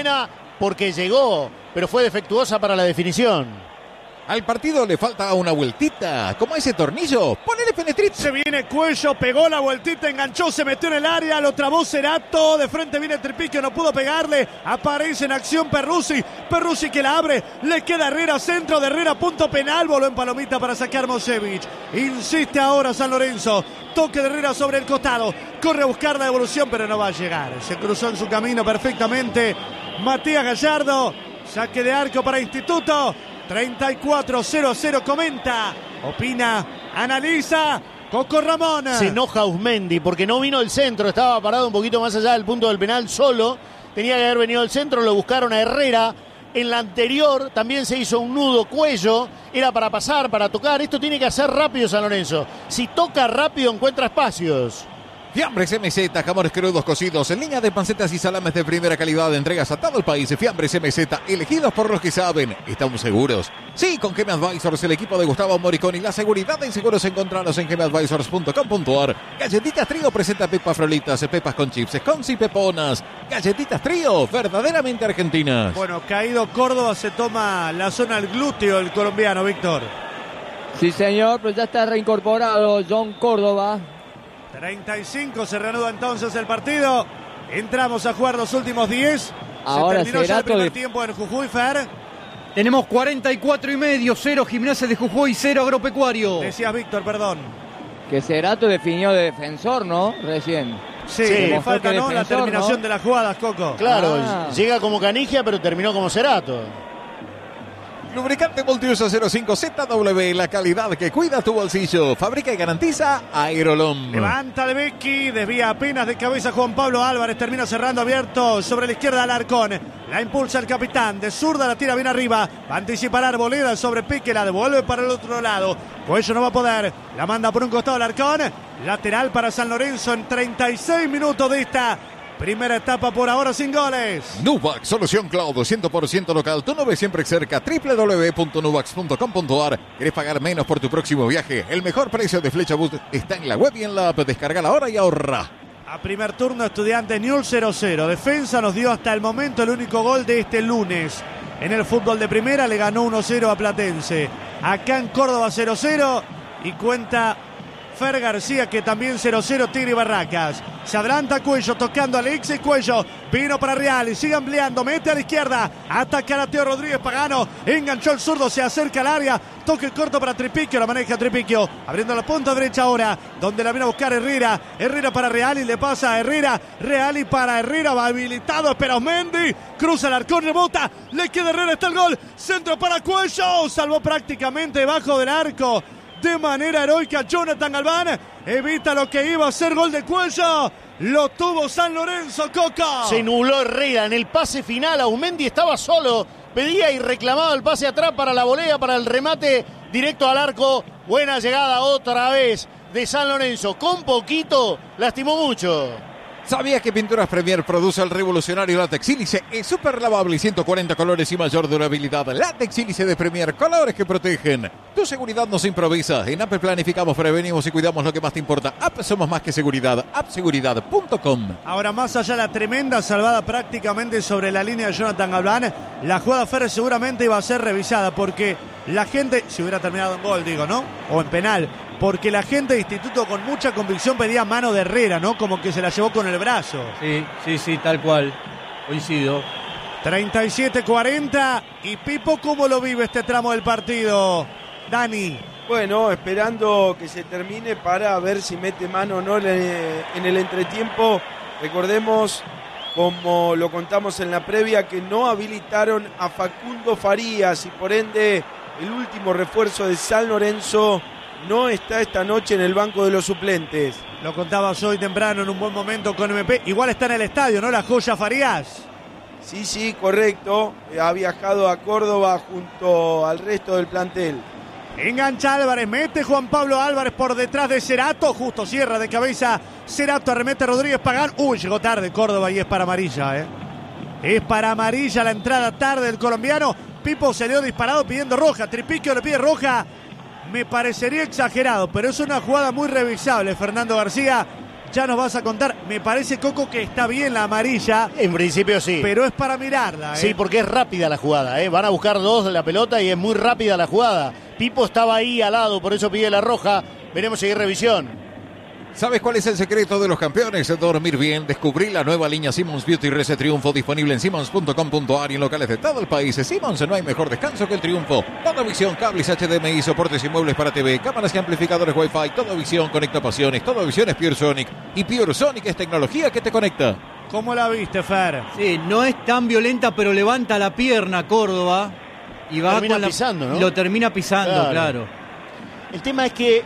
porque llegó, pero fue defectuosa para la definición. Al partido le falta una vueltita, como ese tornillo. Ponele penetrito. Se viene Cuello, pegó la vueltita, enganchó, se metió en el área, lo trabó Cerato, de frente viene Tripiquio, no pudo pegarle, aparece en acción Perruzzi que la abre, le queda Herrera, centro de Herrera, punto penal, voló en palomita para sacar Mosevich. Insiste ahora San Lorenzo, toque de Herrera sobre el costado, corre a buscar la devolución, pero no va a llegar, se cruzó en su camino perfectamente Matías Gallardo, saque de arco para Instituto. 34-0-0, comenta, opina, analiza Coco Ramón. Se enoja Osmendi porque no vino el centro, estaba parado un poquito más allá del punto del penal solo, tenía que haber venido al centro, lo buscaron a Herrera. En la anterior también se hizo un nudo Cuello, era para pasar, para tocar. Esto tiene que hacer rápido San Lorenzo, si toca rápido encuentra espacios. Fiambres MZ, jamones crudos cocidos en línea de pancetas y salames de primera calidad de entregas a todo el país. Fiambres MZ, elegidos por los que saben. ¿Estamos seguros? Sí, con Geme Advisors, el equipo de Gustavo Moricón y la seguridad en seguros encontraros en gemeadvisors.com.ar. Galletitas Trío presenta pepas frolitas, pepas con chips, scones y peponas. Galletitas Trío, verdaderamente argentinas. Bueno, caído Córdoba, se toma la zona del glúteo el colombiano, Víctor. Sí, señor, pero ya está reincorporado John Córdoba. 35, se reanuda entonces el partido. Entramos a jugar los últimos 10. Ahora se terminó ya el Cerato primer tiempo en Jujuy, Fer. Tenemos 44,5, 0 Gimnasia de Jujuy, 0 Agropecuario. Decías, Víctor, perdón. Que Cerato definió de defensor, ¿no? Recién. Sí, Sí, le falta que ¿no? la defensor, terminación ¿no? de las jugadas, Coco. Claro, Ah. llega como Canigia pero terminó como Cerato. Lubricante multiuso 05ZW, la calidad que cuida tu bolsillo. Fabrica y garantiza Aerolom. Levanta de Becky, desvía apenas de cabeza Juan Pablo Álvarez, termina cerrando abierto sobre la izquierda Alarcón. La impulsa el capitán, de zurda la tira bien arriba, va a anticipar Arboleda sobre Pique, la devuelve para el otro lado. Cuello no va a poder, la manda por un costado Alarcón, lateral para San Lorenzo en 36 minutos de esta primera etapa, por ahora sin goles. Nuvax, solución cloud 100% local. Tu nube siempre cerca. www.nuvax.com.ar. ¿Querés pagar menos por tu próximo viaje? El mejor precio de Flecha Bus está en la web y en la app. Descargala ahora y ahorra. A primer turno, Estudiantes Newell's 0-0. Defensa nos dio hasta el momento el único gol de este lunes. En el fútbol de primera le ganó 1-0 a Platense. Acá en Córdoba 0-0 y cuenta Fer García, que también 0-0 Tigre y Barracas. Se adelanta Cuello tocando a Alexis Cuello. Vino para Real y sigue ampliando. Mete a la izquierda. Ataca a Teo Rodríguez Pagano. Enganchó el zurdo. Se acerca al área. Toque corto para Tripiquio. La maneja Tripiquio. Abriendo la punta derecha ahora. Donde la viene a buscar Herrera. Herrera para Real y le pasa a Herrera. Real y para Herrera. Va habilitado. Espera Osmendi. Cruza el arcón. Rebota. Le queda Herrera. Está el gol. Centro para Cuello. Salvó prácticamente debajo del arco. De manera heroica Jonathan Galván, evita lo que iba a ser gol de Cuello, Lo tuvo San Lorenzo, Coca. Se nubló Herrera en el pase final. Aumendi estaba solo. Pedía y reclamaba el pase atrás para la volea, para el remate directo al arco. Buena llegada otra vez de San Lorenzo. Con poquito, lastimó mucho. ¿Sabías que Pinturas Premier produce el revolucionario látex sílice? Es súper lavable y 140 colores y mayor durabilidad. Látex sílice de Premier, colores que protegen. Tu seguridad nos improvisa. En App planificamos, prevenimos y cuidamos lo que más te importa. App somos más que seguridad. Appseguridad.com. Ahora, más allá de la tremenda salvada prácticamente sobre la línea de Jonathan Galván, la jugada Fer seguramente iba a ser revisada porque la gente, si hubiera terminado en gol, digo, ¿no? O en penal. Porque la gente de Instituto con mucha convicción pedía mano de Herrera, ¿no? Como que se la llevó con el brazo. Sí, tal cual. Coincido. 37-40. Y Pipo, ¿cómo lo vive este tramo del partido? Dani. Bueno, esperando que se termine para ver si mete mano o no en el entretiempo. Recordemos, como lo contamos en la previa, que no habilitaron a Facundo Farías y por ende el último refuerzo de San Lorenzo no está esta noche en el banco de los suplentes. Lo contabas hoy temprano en un buen momento con MP. Igual está en el estadio, ¿no? La joya Farías. Sí, correcto. Ha viajado a Córdoba junto al resto del plantel. Engancha Álvarez, mete Juan Pablo Álvarez por detrás de Cerato. Justo cierra de cabeza Cerato, arremete Rodríguez Pagán. Llegó tarde Córdoba y es para amarilla, Es para amarilla la entrada tarde del colombiano. Pipo se le dio disparado pidiendo roja. Tripiquio le pide roja. Me parecería exagerado, pero es una jugada muy revisable. Fernando García, ya nos vas a contar. Me parece, Coco, que está bien la amarilla. En principio sí. Pero es para mirarla. Sí, porque es rápida la jugada. Van a buscar dos de la pelota y es muy rápida la jugada. Pipo estaba ahí al lado, por eso pide la roja. Veremos si hay revisión. ¿Sabes cuál es el secreto de los campeones? Dormir bien. Descubrí la nueva línea Simmons Beauty Reset Triunfo disponible en simmons.com.ar y en locales de todo el país. Simmons, no hay mejor descanso que el triunfo. Toda visión, cables HDMI, soportes y muebles para TV, cámaras y amplificadores Wi-Fi. Toda visión conecta pasiones. Toda visión es Pure Sonic. Y Pure Sonic es tecnología que te conecta. ¿Cómo la viste, Fer? Sí, no es tan violenta, pero levanta la pierna Córdoba. Y va termina con pisando, ¿no? Lo termina pisando, claro. El tema es que,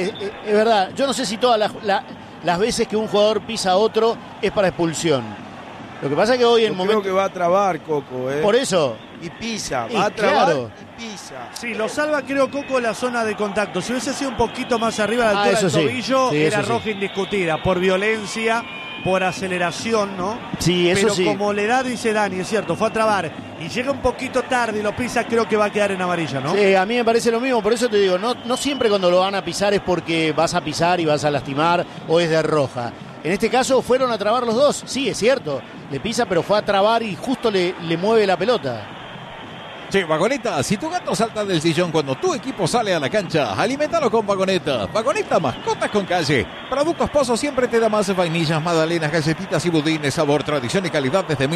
es verdad, yo no sé si todas las veces que un jugador pisa a otro es para expulsión. Lo que pasa es que hoy en el momento... Creo que va a trabar, Coco, Por eso. Y pisa, va a trabar, claro. Y pisa. Sí, lo salva, creo, Coco, la zona de contacto. Si hubiese sido un poquito más arriba de la altura del tobillo, era roja indiscutida. Por violencia, por aceleración, ¿no? Sí, eso pero sí. Como le da, dice Dani, es cierto, fue a trabar y llega un poquito tarde y lo pisa, creo que va a quedar en amarilla, ¿no? Sí, a mí me parece lo mismo, por eso te digo, no siempre cuando lo van a pisar es porque vas a pisar y vas a lastimar o es de roja. En este caso fueron a trabar los dos, sí, es cierto, le pisa pero fue a trabar y justo le mueve la pelota. Che, Vagoneta, si tu gato salta del sillón cuando tu equipo sale a la cancha, alimentalo con Vagoneta. Vagoneta, mascotas con calle. Productos Pozo siempre te da más vainillas, magdalenas, galletitas y budines, sabor, tradición y calidad desde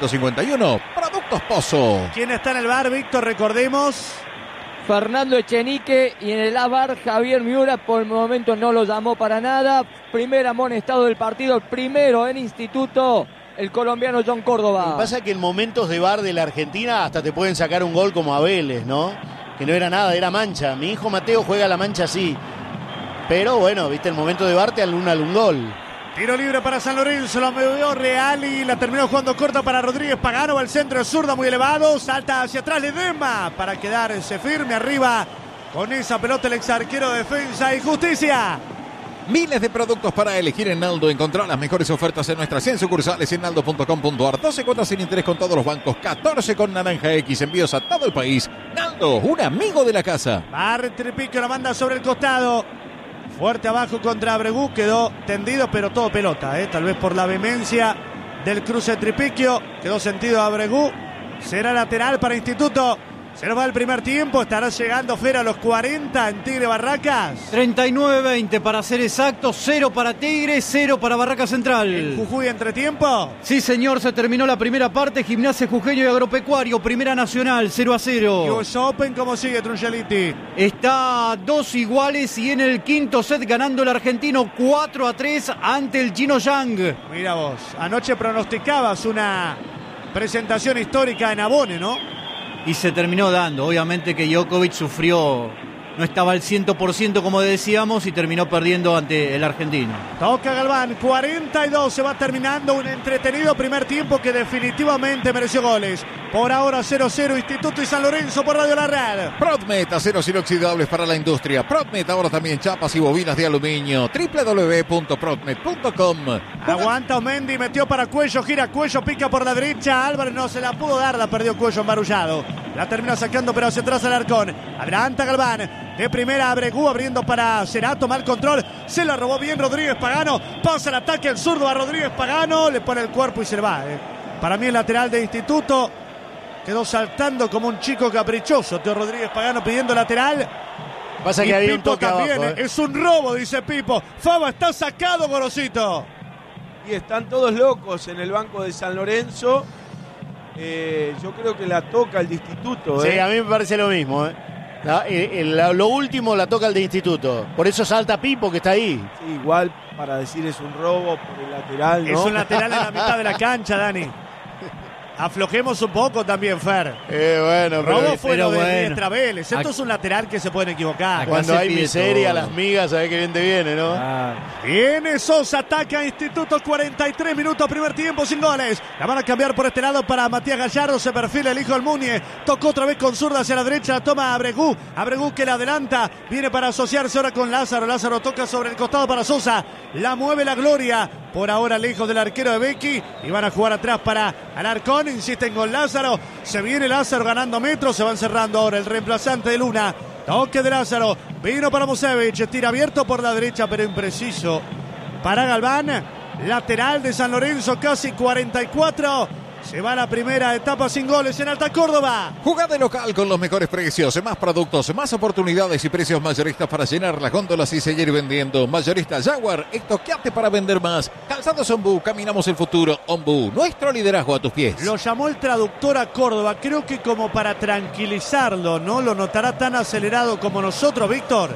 1951. Productos Pozo. ¿Quién está en el bar, Víctor? Recordemos. Fernando Echenique y en el A-Bar Javier Miura. Por el momento no lo llamó para nada. Primer amonestado del partido, el primero en Instituto, el colombiano John Córdoba. Lo que pasa es que en momentos de VAR de la Argentina hasta te pueden sacar un gol como a Vélez, ¿no? Que no era nada, era mancha. Mi hijo Mateo juega la mancha así. Pero bueno, viste, el momento de VAR te anula un gol. Tiro libre para San Lorenzo, lo movió Real y la terminó jugando corta para Rodríguez Pagano. Va al centro de zurda muy elevado, salta hacia atrás Ledesma para quedarse firme arriba con esa pelota el ex arquero de Defensa y Justicia. Miles de productos para elegir en Naldo. Encontrar las mejores ofertas en nuestras 100 sucursales en naldo.com.ar. 12 cuotas sin interés con todos los bancos, 14 con Naranja X. Envíos a todo el país. Naldo, un amigo de la casa. Barre Tripiquio, la manda sobre el costado. Fuerte abajo contra Abregú, quedó tendido, pero todo pelota, tal vez por la vehemencia del cruce de Tripiquio. Quedó sentido Abregú. Será lateral para Instituto. Se nos va el primer tiempo, estará llegando Fer a los 40 en Tigre Barracas. 39-20 para ser exacto, 0 para Tigre, 0 para Barracas Central. ¿En Jujuy entretiempo? Sí, señor, se terminó la primera parte. Gimnasia Jujeño y Agropecuario, Primera Nacional, 0-0. ¿Y US Open cómo sigue, Trungeliti? Está 2 iguales y en el quinto set ganando el argentino 4-3 ante el Chino Yang. Mira vos, anoche pronosticabas una presentación histórica en Abone, ¿no? Y se terminó dando. Obviamente que Djokovic sufrió no estaba al 100% como decíamos y terminó perdiendo ante el argentino. Toca Galván, 42, se va terminando un entretenido primer tiempo que definitivamente mereció goles. Por ahora 0-0 Instituto y San Lorenzo por Radio La Red. Prodmet, aceros inoxidables para la industria. Prodmet, ahora también chapas y bobinas de aluminio. www.prodmet.com. Aguanta Omendi, metió para Cuello, gira Cuello, pica por la derecha. Álvarez no se la pudo dar, la perdió Cuello embarullado. La termina sacando pero hacia atrás Alarcón. Adelanta Galván. De primera Abregú abriendo para Cerato, mal control. Se la robó bien Rodríguez Pagano. Pasa el ataque el zurdo a Rodríguez Pagano. Le pone el cuerpo y se le va. Para mí el lateral de Instituto quedó saltando como un chico caprichoso. Teo Rodríguez Pagano pidiendo lateral. Pasa que había un toque también, abajo, Es un robo, dice Pipo. Fava está sacado, Gorosito. Y están todos locos en el banco de San Lorenzo. Yo creo que la toca el de Instituto. Sí, a mí me parece lo mismo. Lo último la toca el de Instituto. Por eso salta Pipo, que está ahí. Sí, igual para decir es un robo por el lateral, ¿no? Es un lateral en la mitad de la cancha, Dani. Aflojemos un poco también, Fer. Bueno, Robo fue lo de bueno. Riestra Vélez. Esto es un lateral que se pueden equivocar. Cuando hay miseria, todo. las migas, sabés que bien te viene, ¿no? Viene Sosa, ataca Instituto, 43 minutos, primer tiempo, sin goles. La van a cambiar por este lado para Matías Gallardo, se perfila el hijo del Muñe. Tocó otra vez con zurda hacia la derecha, la toma Abregú. Abregú que la adelanta, viene para asociarse ahora con Lázaro. Lázaro toca sobre el costado para Sosa. La mueve la Gloria. Por ahora lejos del arquero de Becky. Y van a jugar atrás para Alarcón. Insisten con Lázaro. Se viene Lázaro ganando metros. Se van cerrando ahora el reemplazante de Luna. Toque de Lázaro. Vino para Musevich. Tira abierto por la derecha, pero impreciso. Para Galván. Lateral de San Lorenzo, casi 44. Se va la primera etapa sin goles en Alta Córdoba. Jugá de local con los mejores precios, más productos, más oportunidades y precios mayoristas para llenar las góndolas y seguir vendiendo. Mayorista Jaguar, estoqueate para vender más. Calzados Ombú, caminamos el futuro. Ombú, nuestro liderazgo a tus pies. Lo llamó el traductor a Córdoba, creo que como para tranquilizarlo, ¿no? Lo notará tan acelerado como nosotros, Víctor.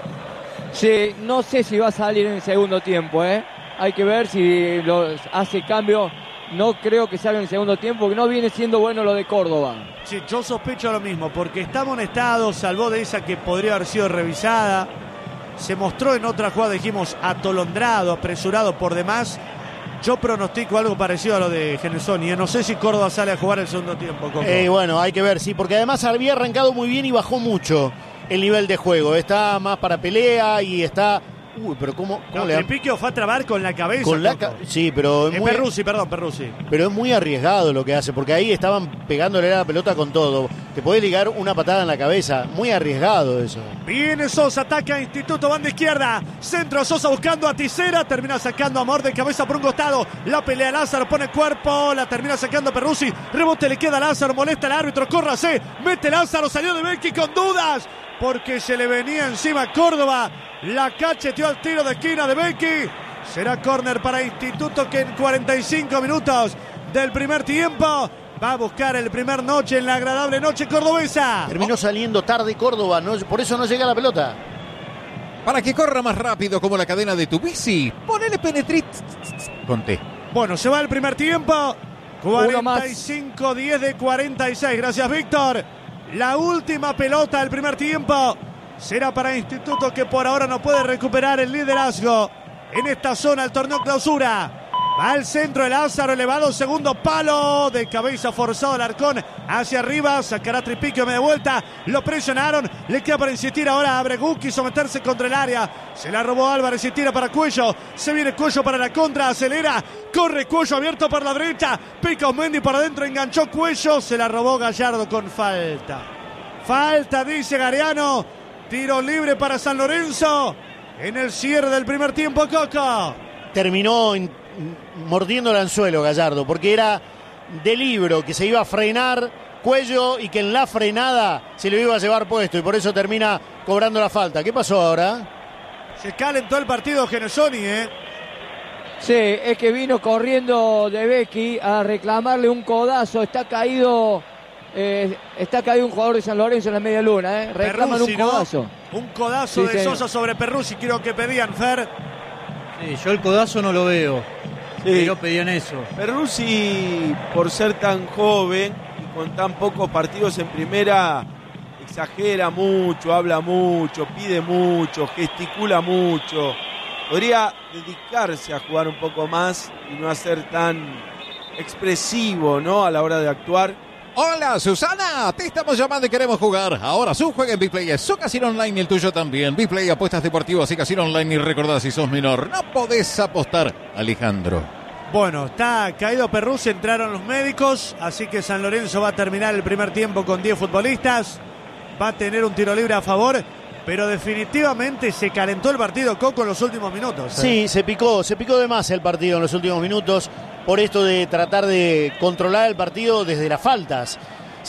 Sí, no sé si va a salir en el segundo tiempo, ¿eh? Hay que ver si hace cambio. No creo que salga en el segundo tiempo, que no viene siendo bueno lo de Córdoba. Sí, yo sospecho lo mismo, porque está amonestado, salvó de esa que podría haber sido revisada. Se mostró en otra jugada, dijimos, atolondrado, apresurado por demás. Yo pronostico algo parecido a lo de Genesoni. No sé si Córdoba sale a jugar el segundo tiempo, Coco. Bueno, hay que ver, sí, porque además había arrancado muy bien y bajó mucho el nivel de juego. Está más para pelea y está... pero ¿cómo No, le el Piquio fue a trabar con la cabeza. con la sí, pero es muy... Perruzzi, Perruzzi. Pero es muy arriesgado lo que hace, porque ahí estaban pegándole a la pelota con todo. Te podés ligar una patada en la cabeza. Muy arriesgado eso. Viene Sosa, ataca Instituto, banda izquierda. Centro, Sosa buscando a Tisera. Termina sacando a Amor de cabeza por un costado. La pelea Lázaro, pone cuerpo. La termina sacando Perruzzi. Rebote le queda a Lázaro, molesta al árbitro. Córrase. Mete Lázaro, salió de Becky con dudas. Porque se le venía encima a Córdoba. La cacheteó al tiro de esquina de Becky. Será córner para Instituto, que en 45 minutos del primer tiempo va a buscar el primer noche en la agradable noche cordobesa. Terminó saliendo tarde Córdoba, por eso no llega la pelota. Para que corra más rápido como la cadena de tu bici, ponele Penetrit con T. Bueno, se va el primer tiempo. 45-10 de 46. Gracias, Víctor. La última pelota del primer tiempo será para Instituto, que por ahora no puede recuperar el liderazgo en esta zona del torneo clausura. Va al centro de Lázaro, elevado, segundo palo, de cabeza forzado Alarcón hacia arriba, sacará Tripiquio media vuelta, lo presionaron, le queda para insistir ahora a Abregú, quiso meterse contra el área, se la robó Álvarez y tira para Cuello, se viene Cuello para la contra, acelera, corre Cuello abierto por la derecha, pica Osmendi para adentro, enganchó Cuello, se la robó Gallardo con falta. Falta, dice Gariano, tiro libre para San Lorenzo en el cierre del primer tiempo, Coco. Terminó mordiendo el anzuelo Gallardo, porque era de libro que se iba a frenar Cuello y que en la frenada se lo iba a llevar puesto y por eso termina cobrando la falta. ¿Qué pasó ahora? Se calentó el partido Genesoni, Sí, es que vino corriendo de Becky a reclamarle un codazo, está caído un jugador de San Lorenzo en la media luna, reclaman Perruzzi, un codazo. ¿No? Un codazo Sí, de señor. Sosa sobre Perruzzi, creo que pedían, Fer. Sí, yo el codazo no lo veo. Sí. Pero pedían eso. Perruzzi, por ser tan joven y con tan pocos partidos en primera, exagera mucho, habla mucho, pide mucho, gesticula mucho. Podría dedicarse a jugar un poco más y no ser tan expresivo, ¿no? A la hora de actuar. Hola Susana, te estamos llamando y queremos jugar. Ahora su juega en Bplay, es su casino online y el tuyo también. Bplay, apuestas deportivas y casino online. Y recordá, si sos menor, no podés apostar. Alejandro. Bueno, está caído Perruz, entraron los médicos, así que San Lorenzo va a terminar el primer tiempo con 10 futbolistas. Va a tener un tiro libre a favor, pero definitivamente se calentó el partido, Coco, en los últimos minutos. Sí, se picó de más el partido en los últimos minutos por esto de tratar de controlar el partido desde las faltas.